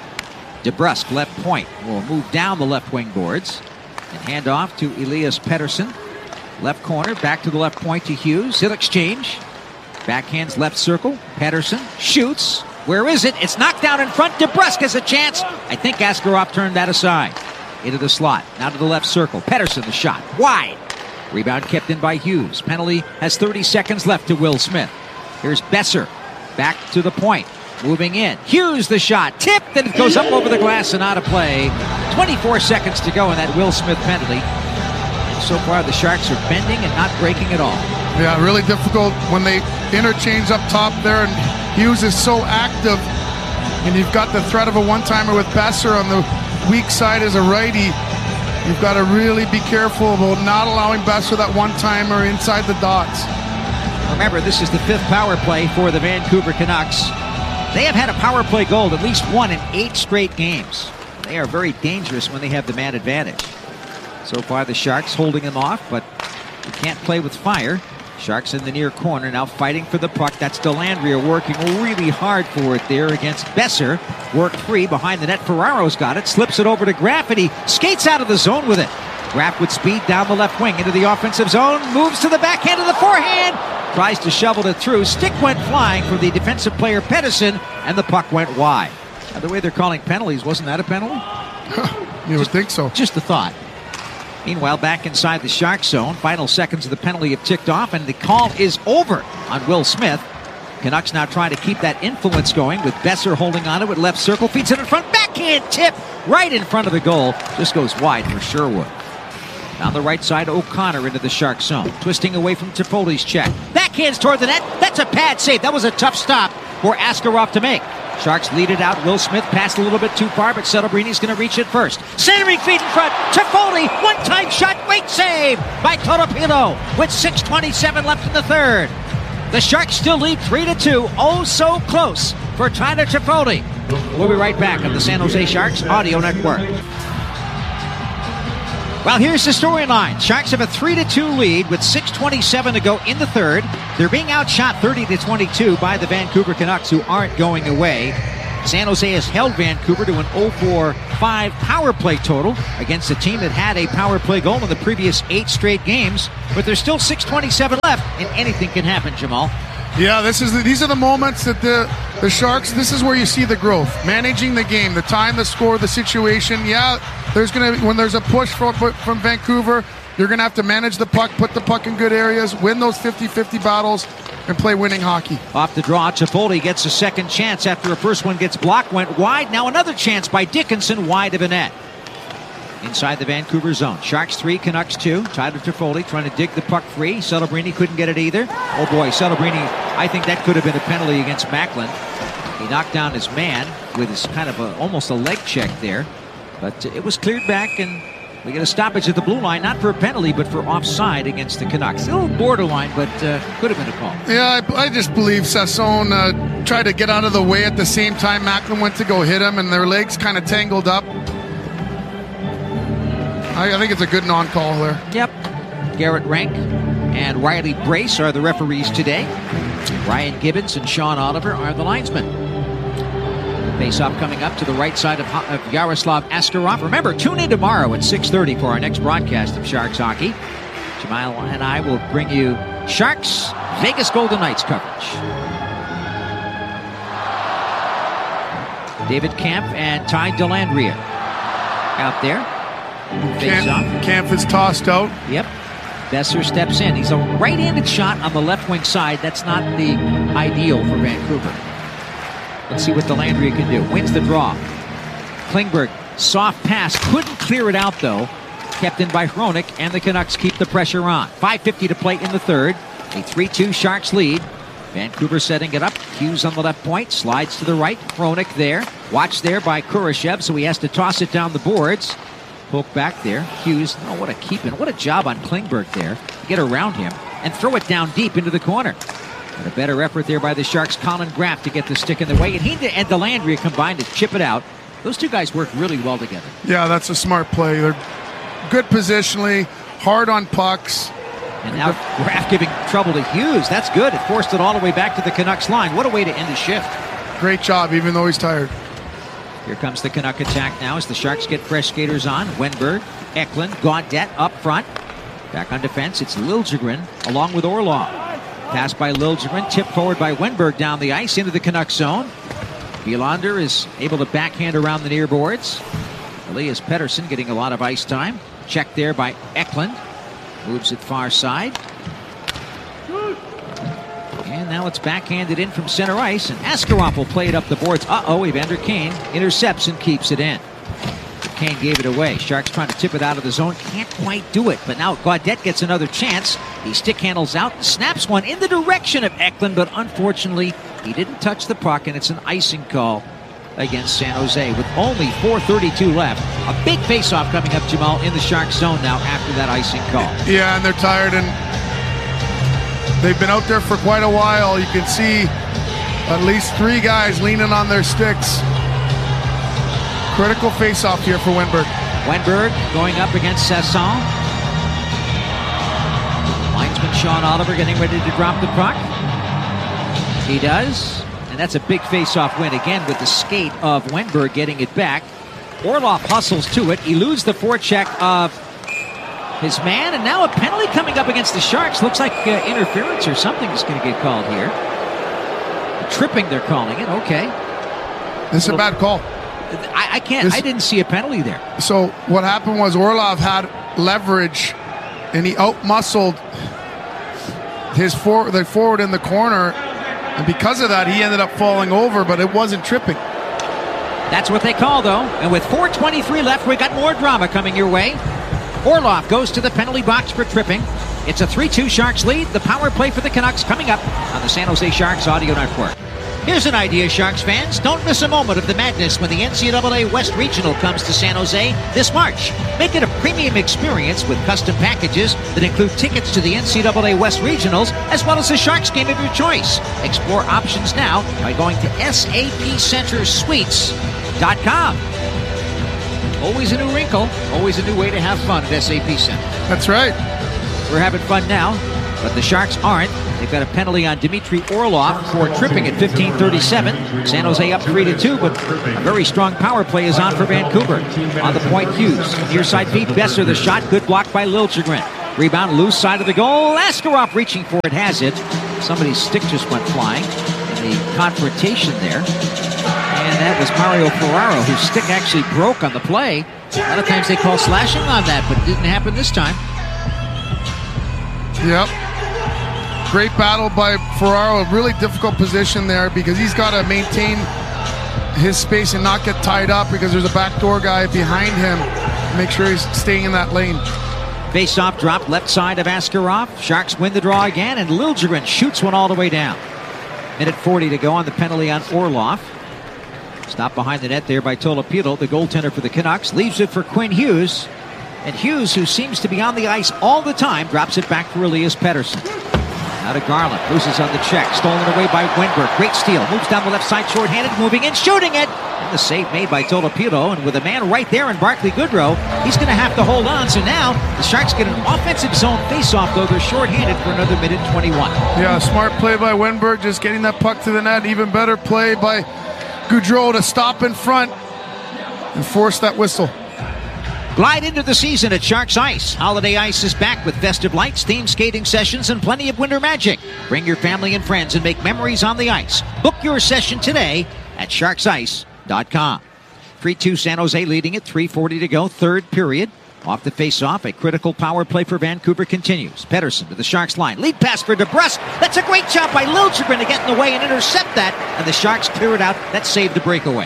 Speaker 2: DeBrusk, left point, will move down the left wing boards and hand off to Elias Pettersson. Left corner, back to the left point to Hughes. He'll exchange. Backhands left circle. Pettersson shoots. Where is it? It's knocked down in front. DeBrusk has a chance. I think Askarov turned that aside. Into the slot. Now to the left circle. Pettersson the shot. Wide. Rebound kept in by Hughes. Penalty has thirty seconds left to Will Smith. Here's Besser. Back to the point. Moving in. Hughes the shot. Tipped and it goes up over the glass and out of play. twenty-four seconds to go in that Will Smith penalty. So far the Sharks are bending and not breaking at all.
Speaker 1: Yeah, really difficult when they interchange up top there, and Hughes is so active, and you've got the threat of a one-timer with Besser on the weak side as a righty. You've got to really be careful about not allowing Besser that one-timer inside the dots.
Speaker 2: Remember, this is the fifth power play for the Vancouver Canucks. They have had a power play goal at least one in eight straight games. They are very dangerous when they have the man advantage. So far the Sharks holding them off, but you can't play with fire. Sharks in the near corner now fighting for the puck. That's Dellandrea working really hard for it there against Besser. Worked free behind the net. Ferraro's got it. Slips it over to Graf, and he skates out of the zone with it. Graf with speed down the left wing into the offensive zone. Moves to the backhand of the forehand. Tries to shovel it through. Stick went flying for the defensive player Pettersson, and the puck went wide. Now, the way they're calling penalties, wasn't that a penalty?
Speaker 1: You would think so.
Speaker 2: Just a thought. Meanwhile, back inside the Shark zone, final seconds of the penalty have ticked off, and the call is over on Will Smith. Canucks now trying to keep that influence going with Besser holding on to it, left circle, feeds it in front, backhand tip right in front of the goal. Just goes wide for Sherwood. Down the right side, O'Connor into the Shark zone, twisting away from Toffoli's check. Backhands toward the net. That's a pad save. That was a tough stop for Askarov to make. Sharks lead it out. Will Smith passed a little bit too far, but Celebrini's going to reach it first. Centering feet in front. Toffoli, one-time shot, great save by Tolopilo with six twenty-seven left in the third. The Sharks still lead three to two. Oh, so close for Tyler Toffoli. We'll be right back on the San Jose Sharks Audio Network. Well, here's the storyline. Sharks have a three to two lead with six twenty-seven to go in the third. They're being outshot thirty to twenty-two by the Vancouver Canucks, who aren't going away. San Jose has held Vancouver to an oh for five power play total against a team that had a power play goal in the previous eight straight games, but there's still six twenty-seven left, and anything can happen, Jamal.
Speaker 1: Yeah, this is the, these are the moments that the the Sharks, this is where you see the growth. Managing the game, the time, the score, the situation. Yeah, there's going to, when there's a push from, from Vancouver, you're going to have to manage the puck, put the puck in good areas, win those fifty-fifty battles, and play winning hockey.
Speaker 2: Off the draw, Chipotle gets a second chance after a first one gets blocked, went wide. Now another chance by Dickinson, wide of a net. Inside the Vancouver zone. Sharks three, Canucks two. Tyler Toffoli trying to dig the puck free. Celebrini couldn't get it either. Oh boy, Celebrini, I think that could have been a penalty against Macklin. He knocked down his man with his kind of a, almost a leg check there. But it was cleared back, and we get a stoppage at the blue line, not for a penalty, but for offside against the Canucks. A little borderline, but uh, could have been a call.
Speaker 1: Yeah, I, I just believe Sasson uh, tried to get out of the way at the same time Macklin went to go hit him, and their legs kind of tangled up. I, I think it's a good non-call there.
Speaker 2: Yep. Garrett Rank and Riley Brace are the referees today. Ryan Gibbons and Sean Oliver are the linesmen. Face-off coming up to the right side of, of Yaroslav Askarov. Remember, tune in tomorrow at six thirty for our next broadcast of Sharks Hockey. Jamal and I will bring you Sharks Vegas Golden Knights coverage. David Kampf and Ty Dellandrea out there.
Speaker 1: Camp, Camp is tossed out.
Speaker 2: Yep. Besser steps in. He's a right-handed shot on the left wing side. That's not the ideal for Vancouver. Let's see what Dellandrea can do. Wins the draw. Klingberg, soft pass. Couldn't clear it out, though. Kept in by Hronik, and the Canucks keep the pressure on. five fifty to play in the third. A three two Sharks lead. Vancouver setting it up. Hughes on the left point. Slides to the right. Hronik there. Watched there by Kurashev, so he has to toss it down the boards. Poke back there. Hughes, oh, what a keep-in. What a job on Klingberg there. Get around him and throw it down deep into the corner. But a better effort there by the Sharks. Colin Graff to get the stick in the way. And he and Dellandrea combined to chip it out. Those two guys work really well together.
Speaker 1: Yeah, that's a smart play. They're good positionally, hard on pucks.
Speaker 2: And now Graff giving trouble to Hughes. That's good. It forced it all the way back to the Canucks line. What a way to end the shift.
Speaker 1: Great job, even though he's tired.
Speaker 2: Here comes the Canuck attack now as the Sharks get fresh skaters on. Wenberg, Eklund, Gaudette up front. Back on defense, it's Liljegren along with Orlov. Pass by Liljegren, tipped forward by Wenberg down the ice into the Canuck zone. Wielander is able to backhand around the near boards. Elias Pettersson getting a lot of ice time. Checked there by Eklund. Moves it far side. And now it's backhanded in from center ice, and Askarov will play it up the boards. Uh-oh, Evander Kane intercepts and keeps it in. Kane gave it away. Sharks trying to tip it out of the zone. Can't quite do it, but now Gaudette gets another chance. He stick handles out and snaps one in the direction of Eklund, but unfortunately, he didn't touch the puck, and it's an icing call against San Jose with only four thirty-two left. A big face-off coming up, Jamal, in the Sharks zone now after that icing call.
Speaker 1: Yeah, and they're tired, and they've been out there for quite a while. You can see at least three guys leaning on their sticks. Critical face-off here for Wenberg.
Speaker 2: Wenberg going up against Sasson. Linesman Sean Oliver getting ready to drop the puck. He does. And that's a big face-off win again with the skate of Wenberg getting it back. Orlov hustles to it. Eludes the forecheck of his man, and now a penalty coming up against the Sharks. Looks like uh, interference or something is going to get called here. Tripping, they're calling it. Okay.
Speaker 1: This is a bad call.
Speaker 2: I, I can't. This, I didn't see a penalty there.
Speaker 1: So what happened was Orlov had leverage, and he out-muscled his for, the forward in the corner, and because of that, he ended up falling over, but it wasn't tripping.
Speaker 2: That's what they call, though. And with four twenty-three left, we got more drama coming your way. Orlov goes to the penalty box for tripping. It's a three two Sharks lead. The power play for the Canucks coming up on the San Jose Sharks Audio Network. Here's an idea, Sharks fans. Don't miss a moment of the madness when the N C double A West Regional comes to San Jose this March. Make it a premium experience with custom packages that include tickets to the N C double A West Regionals as well as a Sharks game of your choice. Explore options now by going to S A P Center Suites dot com. Always a new wrinkle, always a new way to have fun at S A P Center.
Speaker 1: That's right.
Speaker 2: We're having fun now, but the Sharks aren't. They've got a penalty on Dmitry Orlov for tripping at fifteen thirty-seven. San Jose up three to two, but a very strong power play is on for Vancouver. On the point, Hughes. Near side feed, Besser the shot. Good block by Liljegren. Rebound, loose side of the goal. Askarov reaching for it, has it. Somebody's stick just went flying in the confrontation there. And that was Mario Ferraro, whose stick actually broke on the play. A lot of times they call slashing on that, but it didn't happen this time.
Speaker 1: Yep. Great battle by Ferraro. A really difficult position there because he's got to maintain his space and not get tied up because there's a backdoor guy behind him. Make sure he's staying in that lane.
Speaker 2: Face-off drop left side of Askarov. Sharks win the draw again, and Liljegren shoots one all the way down. Minute forty to go on the penalty on Orlov. Stopped behind the net there by Tolopilo, the goaltender for the Canucks. Leaves it for Quinn Hughes. And Hughes, who seems to be on the ice all the time, drops it back for Elias Pettersson. Now to Garland. Loses on the check. Stolen away by Wenberg. Great steal. Moves down the left side, short-handed, moving in, shooting it. And the save made by Tolopilo. And with a man right there in Barclay Goodrow, he's going to have to hold on. So now the Sharks get an offensive zone face-off, though they're short-handed for another minute twenty-one.
Speaker 1: Yeah, smart play by Wenberg, just getting that puck to the net. Even better play by Goudreau to stop in front and force that whistle.
Speaker 2: Glide into the season at Sharks Ice. Holiday Ice is back with festive lights, themed skating sessions, and plenty of winter magic. Bring your family and friends and make memories on the ice. Book your session today at sharks ice dot com. three two San Jose leading it, three forty to go, third period. Off the face-off, a critical power play for Vancouver continues. Pettersson to the Sharks line. Lead pass for DeBrusk. That's a great job by Liljegren to get in the way and intercept that. And the Sharks clear it out. That saved the breakaway.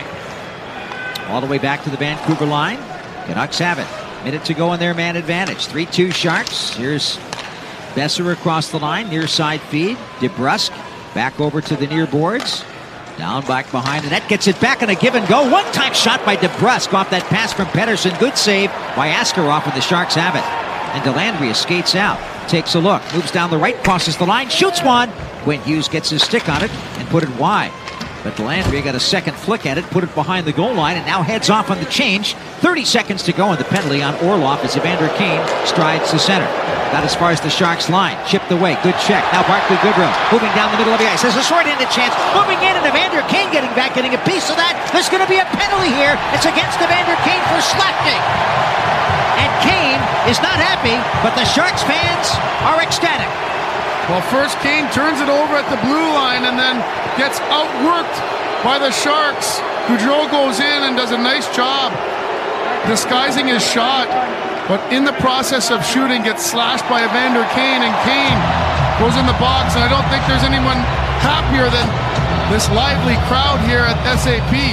Speaker 2: All the way back to the Vancouver line. Canucks have it. Minute to go in their man advantage. three two Sharks. Here's Besser across the line. Near side feed. DeBrusk back over to the near boards. Down back behind the net. Gets it back on a give and go. One-time shot by DeBrusk off that pass from Pettersson. Good save by Askarov, and the Sharks have it. And Dellandrea skates out. Takes a look. Moves down the right. Crosses the line. Shoots one. Quinn Hughes gets his stick on it and put it wide. But Dellandrea got a second flick at it, put it behind the goal line, and now heads off on the change. thirty seconds to go in the penalty on Orlov as Evander Kane strides to center. Got as far as the Sharks line. Chipped away. Good check. Now Barclay Goodrow moving down the middle of the ice. There's a short-handed chance. Moving in, and Evander Kane getting back, getting a piece of that. There's going to be a penalty here. It's against Evander Kane for slacking. And Kane is not happy, but the Sharks fans are ecstatic.
Speaker 1: Well, first Kane turns it over at the blue line and then gets outworked by the Sharks. Goudreau goes in and does a nice job disguising his shot, but in the process of shooting gets slashed by Evander Kane, and Kane goes in the box, and I don't think there's anyone happier than this lively crowd here at S A P.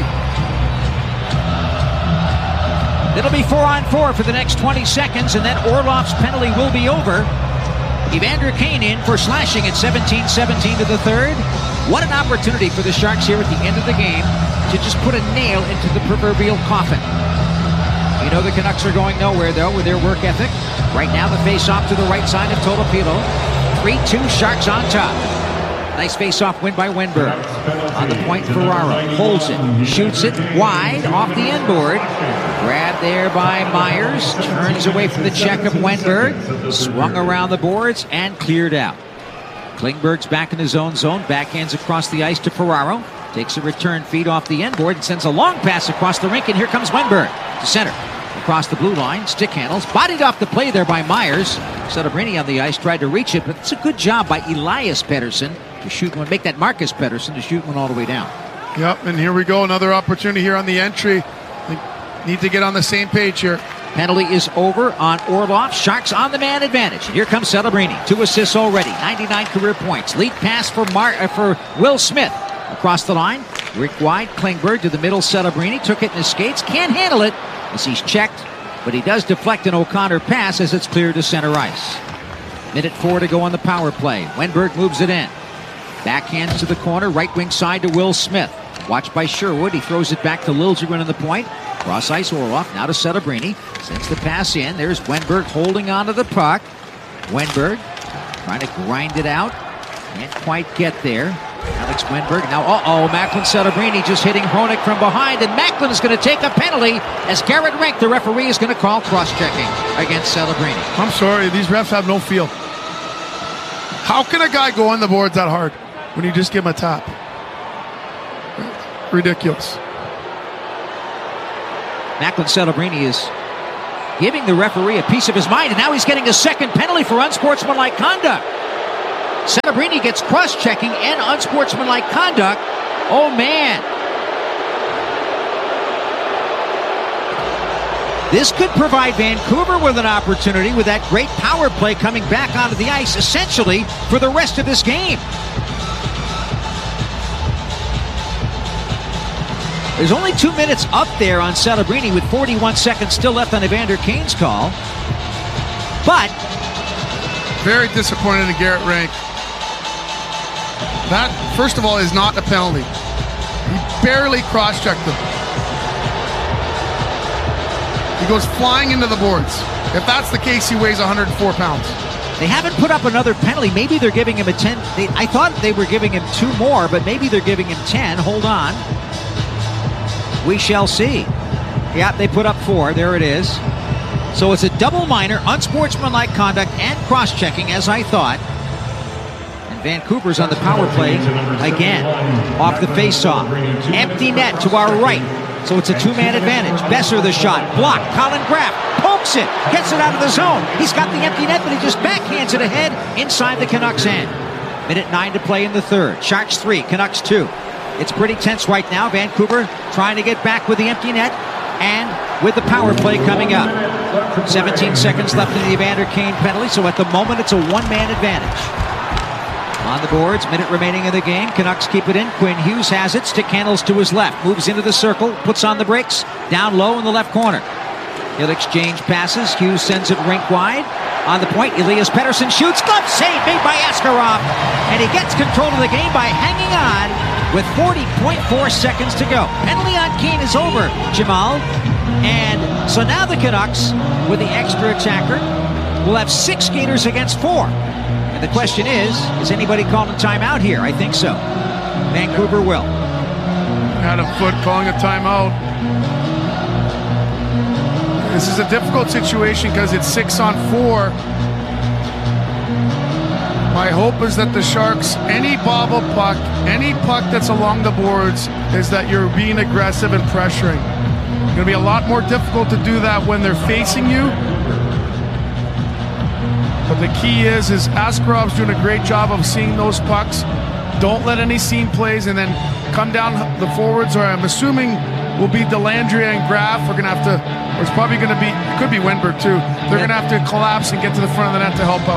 Speaker 2: It'll be four on four for the next twenty seconds, and then Orlov's penalty will be over. Evander Kane in for slashing at seventeen seventeen to the third. What an opportunity for the Sharks here at the end of the game to just put a nail into the proverbial coffin. You know the Canucks are going nowhere, though, with their work ethic. Right now, the face-off to the right side of Tolopilo. three two Sharks on top. Nice face-off win by Wenberg. On the point, Ferraro holds it, shoots it wide off the end board. Grabbed there by Myers. Turns away from the check of Wenberg. Swung around the boards and cleared out. Klingberg's back in his own zone. Backhands across the ice to Ferraro. Takes a return feed off the end board and sends a long pass across the rink. And here comes Wenberg to center. Across the blue line, stick handles. Bodied off the play there by Myers. Celebrini on the ice tried to reach it, but it's a good job by Elias Pettersson to shoot one. Make that Marcus Pettersson to shoot one all the way down.
Speaker 1: Yep, and here we go. Another opportunity here on the entry. They need to get on the same page here.
Speaker 2: Penalty is over on Orlov. Sharks on the man advantage. Here comes Celebrini. Two assists already. ninety-nine career points. Lead pass for Mar- uh, for Will Smith. Across the line. Rick wide. Klingberg to the middle. Celebrini took it in his skates. Can't handle it as he's checked, but he does deflect an O'Connor pass as it's cleared to center ice. Minute four to go on the power play. Wenberg moves it in. Backhands to the corner. Right wing side to Will Smith. Watched by Sherwood. He throws it back to Liljegren on the point. Cross ice Orlov. Now to Celebrini. Sends the pass in. There's Wenberg holding on to the puck. Wenberg trying to grind it out. Can't quite get there. Alex Wenberg. Now, uh-oh, Macklin Celebrini just hitting Hronek from behind, and Macklin is going to take a penalty as Garrett Rank, the referee, is going to call cross-checking against Celebrini.
Speaker 1: I'm sorry, these refs have no feel. How can a guy go on the boards that hard when you just give him a tap? Ridiculous.
Speaker 2: Macklin Celebrini is giving the referee a piece of his mind, and now he's getting a second penalty for unsportsmanlike conduct. Celebrini gets cross-checking and unsportsmanlike conduct. Oh, man. This could provide Vancouver with an opportunity with that great power play coming back onto the ice, essentially for the rest of this game. There's only two minutes up there on Celebrini with forty-one seconds still left on Evander Kane's call. But
Speaker 1: very disappointed in Garrett Rank. That, first of all, is not a penalty. He barely cross-checked him. He goes flying into the boards. If that's the case, he weighs one hundred four pounds.
Speaker 2: They haven't put up another penalty. Maybe they're giving him a ten. They, I thought they were giving him two more, but maybe they're giving him ten. Hold on. We shall see. Yeah, they put up four. There it is. So it's a double minor, unsportsmanlike conduct, and cross-checking, as I thought. And Vancouver's on the power play again. Off the face-off. Empty net to our right. So it's a two-man advantage. Besser the shot. Blocked. Colin Graf pokes it. Gets it out of the zone. He's got the empty net, but he just backhands it ahead inside the Canucks' end. Minute nine to play in the third. Sharks three, Canucks two. It's pretty tense right now. Vancouver trying to get back with the empty net and with the power play coming up. seventeen seconds left in the Evander Kane penalty, so at the moment it's a one-man advantage. On the boards, minute remaining in the game. Canucks keep it in. Quinn Hughes has it. Stick handles to his left. Moves into the circle. Puts on the brakes. Down low in the left corner. He'll exchange passes. Hughes sends it rink wide. On the point, Elias Pettersson shoots. Glove save made by Askarov. And he gets control of the game by hanging on with forty point four seconds to go. Penalty on Kane is over, Jamal. And so now the Canucks, with the extra attacker, will have six skaters against four. And the question is, is anybody calling timeout here? I think so. Vancouver will.
Speaker 1: Adam Foote calling a timeout. This is a difficult situation because it's six on four. My hope is that the Sharks, any bobble puck, any puck that's along the boards, is that you're being aggressive and pressuring. It's going to be a lot more difficult to do that when they're facing you. But the key is, is Askarov's doing a great job of seeing those pucks. Don't let any seam plays and then come down the forwards, or I'm assuming will be Dellandrea and Graf. We're going to have to, or it's probably going to be, it could be Wenberg too. They're going to have to collapse and get to the front of the net to help out.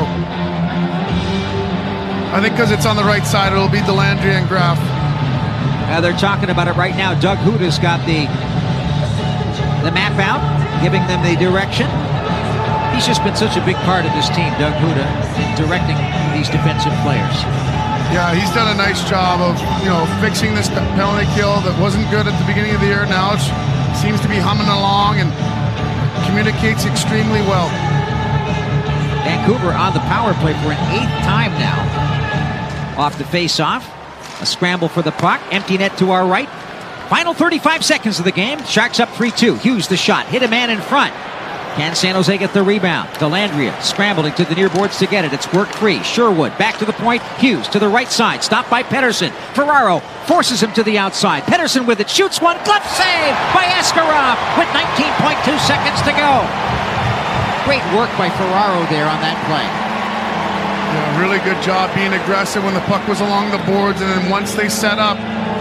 Speaker 1: I think because it's on the right side, it'll be Dellandrea and Graf.
Speaker 2: Uh, they're talking about it right now. Doug Huda's got the the map out, giving them the direction. He's just been such a big part of this team, Doug Huda, in directing these defensive players.
Speaker 1: Yeah, he's done a nice job of, you know, fixing this penalty kill that wasn't good at the beginning of the year. Now it seems to be humming along and communicates extremely well.
Speaker 2: Vancouver on the power play for an eighth time now. Off the face-off. A scramble for the puck. Empty net to our right. Final thirty-five seconds of the game. Sharks up three two. Hughes the shot. Hit a man in front. Can San Jose get the rebound? Dellandrea scrambling to the near boards to get it. It's work free. Sherwood back to the point. Hughes to the right side. Stopped by Pettersson. Ferraro forces him to the outside. Pettersson with it. Shoots one. Glove save by Askarov with nineteen point two seconds to go. Great work by Ferraro there on that play.
Speaker 1: Yeah, really good job being aggressive when the puck was along the boards, and then once they set up,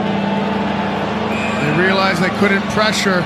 Speaker 1: they realized they couldn't pressure.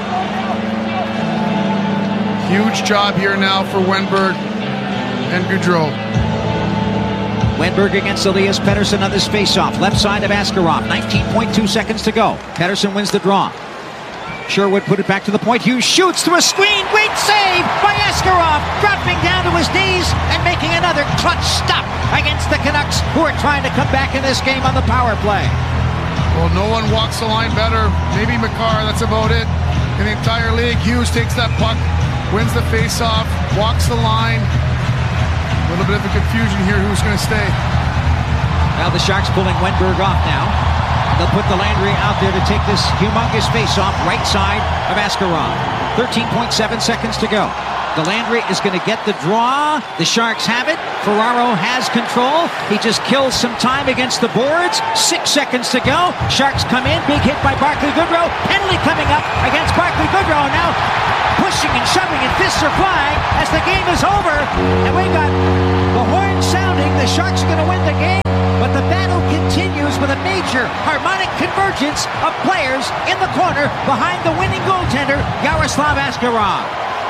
Speaker 1: Huge job here now for Wenberg and Gaudreau.
Speaker 2: Wenberg against Elias Pettersson on this faceoff. Left side of Askarov. nineteen point two seconds to go. Pettersson wins the draw. Sherwood put it back to the point. Hughes shoots through a screen. Great save by Askarov. Dropping down to his knees and making another clutch stop against the Canucks, who are trying to come back in this game on the power play.
Speaker 1: Well, no one walks the line better. Maybe Makar, that's about it. In the entire league, Hughes takes that puck, wins the face-off, walks the line. A little bit of a confusion here who's going to stay.
Speaker 2: Now the Sharks pulling Wenberg off now. They'll put Dellandrea out there to take this humongous face-off right side of Askarov. thirteen point seven seconds to go. Dellandrea is going to get the draw. The Sharks have it. Ferraro has control. He just kills some time against the boards. Six seconds to go. Sharks come in. Big hit by Barclay Goodrow. Penalty coming up against Barclay Goodrow. Now pushing and shoving and fists are flying as the game is over. And we got the horn sounding. The Sharks are going to win the game. But the battle continues with a major harmonic convergence of players in the corner behind the winning goaltender, Yaroslav Askarov.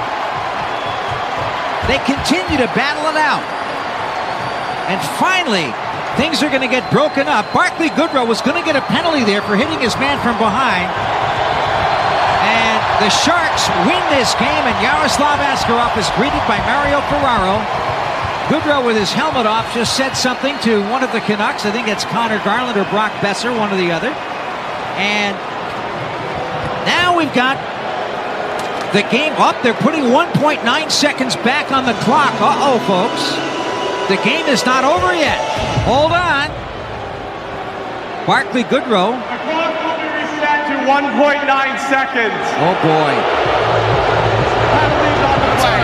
Speaker 2: They continue to battle it out. And finally, things are going to get broken up. Barclay Goodrow was going to get a penalty there for hitting his man from behind. And the Sharks win this game, and Yaroslav Askarov is greeted by Mario Ferraro. Goodrow, with his helmet off, just said something to one of the Canucks. I think it's Connor Garland or Brock Besser, one or the other. And now we've got the game up. They're putting one point nine seconds back on the clock. Uh-oh, folks. The game is not over yet. Hold on. Barclay Goodrow.
Speaker 3: The clock will be reset to one point nine seconds.
Speaker 2: Oh, boy.
Speaker 3: Penalties on the play.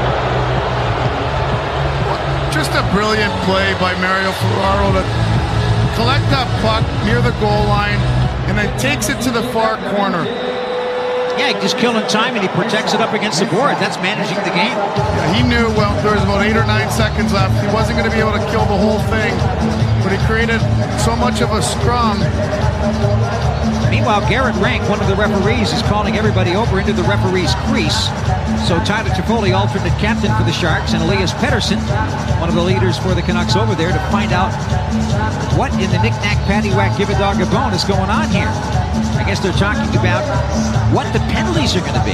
Speaker 1: Just a brilliant play by Mario Ferraro to collect that puck near the goal line and then takes it to the far corner.
Speaker 2: Yeah, he just killing time and he protects it up against the board. That's managing the game.
Speaker 1: Yeah, he knew, well, there was about eight or nine seconds left. He wasn't going to be able to kill the whole thing, but he created so much of a scrum.
Speaker 2: Meanwhile, Garrett Rank, one of the referees, is calling everybody over into the referee's crease. So Tyler Toffoli, alternate captain for the Sharks, and Elias Pettersson, one of the leaders for the Canucks, over there to find out what in the knick-knack, paddywhack, give-a-dog-a-bone is going on here. I guess they're talking about what the penalties are going to be.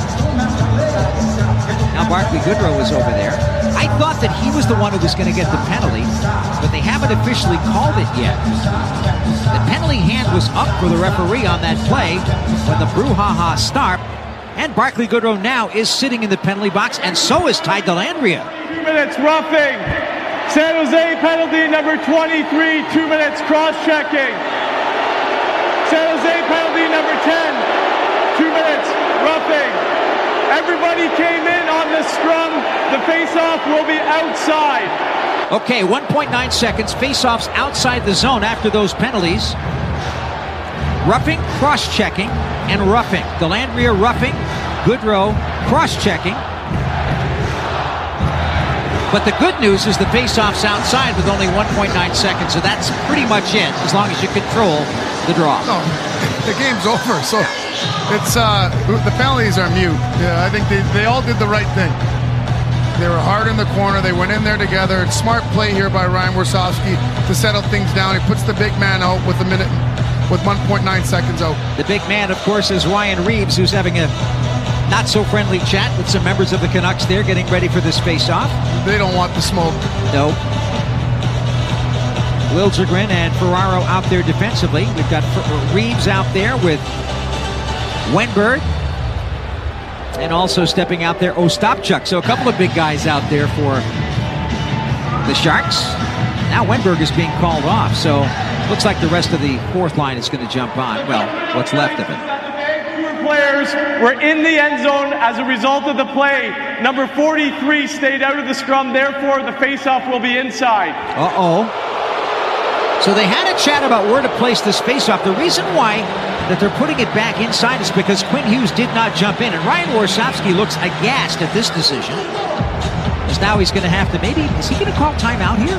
Speaker 2: Now Barclay Goodrow is over there. I thought that he was the one who was going to get the penalty, but they haven't officially called it yet. The penalty hand was up for the referee on that play when the brouhaha stopped. And Barclay Goodrow now is sitting in the penalty box, and so is Ty Dellandrea.
Speaker 3: Two minutes roughing. San Jose penalty number twenty-three, two minutes cross-checking. San Jose penalty number ten, two minutes roughing. Everybody came in on the scrum. The face-off will be outside.
Speaker 2: Okay, one point nine seconds. Face-offs outside the zone after those penalties. Roughing, cross-checking, and roughing. Dellandrea roughing, Goodrow cross-checking. But the good news is the face-off's outside with only one point nine seconds, so that's pretty much it, as long as you control the draw.
Speaker 1: No, the game's over, so it's uh, the penalties are mute. Yeah, I think they, they all did the right thing. They were hard in the corner. They went in there together. It's smart play here by Ryan Warsofsky to settle things down. He puts the big man out with a minute, with one point nine seconds out.
Speaker 2: The big man, of course, is Ryan Reeves, who's having a not-so-friendly chat with some members of the Canucks there, getting ready for this face-off.
Speaker 1: They don't want the smoke.
Speaker 2: No. Liljegren and Ferraro out there defensively. We've got Reeves out there with Wenberg. And also stepping out there, Ostapchuk. So a couple of big guys out there for the Sharks. Now Wenberg is being called off. So looks like the rest of the fourth line is going to jump on. Well, what's left of it.
Speaker 3: Players were in the end zone as a result of the play. Number forty-three stayed out of the scrum, therefore the faceoff will be inside.
Speaker 2: Uh-oh. So they had a chat about where to place this faceoff. The reason why that they're putting it back inside is because Quinn Hughes did not jump in, and Ryan Warsofsky looks aghast at this decision. Because now he's going to have to, maybe, is he going to call timeout here?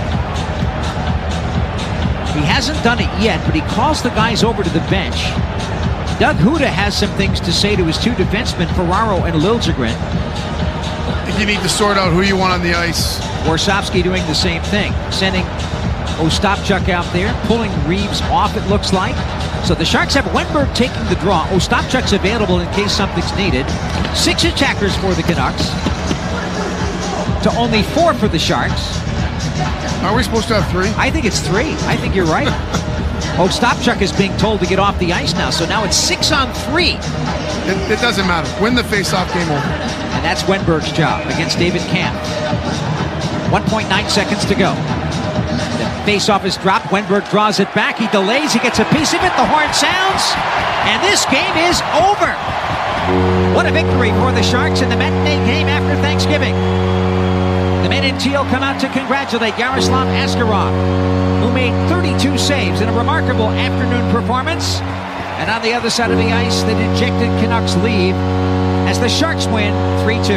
Speaker 2: He hasn't done it yet, but he calls the guys over to the bench. Doug Huda has some things to say to his two defensemen, Ferraro and Liljegren.
Speaker 1: I think you need to sort out who you want on the ice.
Speaker 2: Warsofsky doing the same thing, sending Ostapchuk out there, pulling Reeves off, it looks like. So the Sharks have Wenberg taking the draw. Ostapchuk's available in case something's needed. Six attackers for the Canucks to only four for the Sharks.
Speaker 1: Are we supposed to have three?
Speaker 2: I think it's three. I think you're right. Ostapchuk is being told to get off the ice now, so now it's six on three.
Speaker 1: It, it doesn't matter. Win the face-off, game over.
Speaker 2: And that's Wenberg's job against David Kampf. one point nine seconds to go. Face-off is dropped. Wenberg draws it back. He delays. He gets a piece of it. The horn sounds. And this game is over. What a victory for the Sharks in the matinee game after Thanksgiving. The men in teal come out to congratulate Yaroslav Askarov, who made thirty-two saves in a remarkable afternoon performance. And on the other side of the ice, the dejected Canucks leave as the Sharks win three two.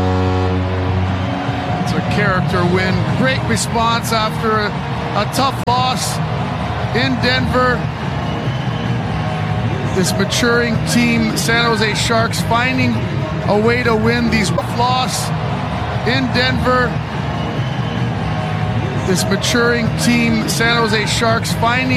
Speaker 1: It's a character win. Great response after a, a tough loss in Denver. This maturing team, San Jose Sharks, finding a way to win these loss in Denver. This maturing team, San Jose Sharks, finding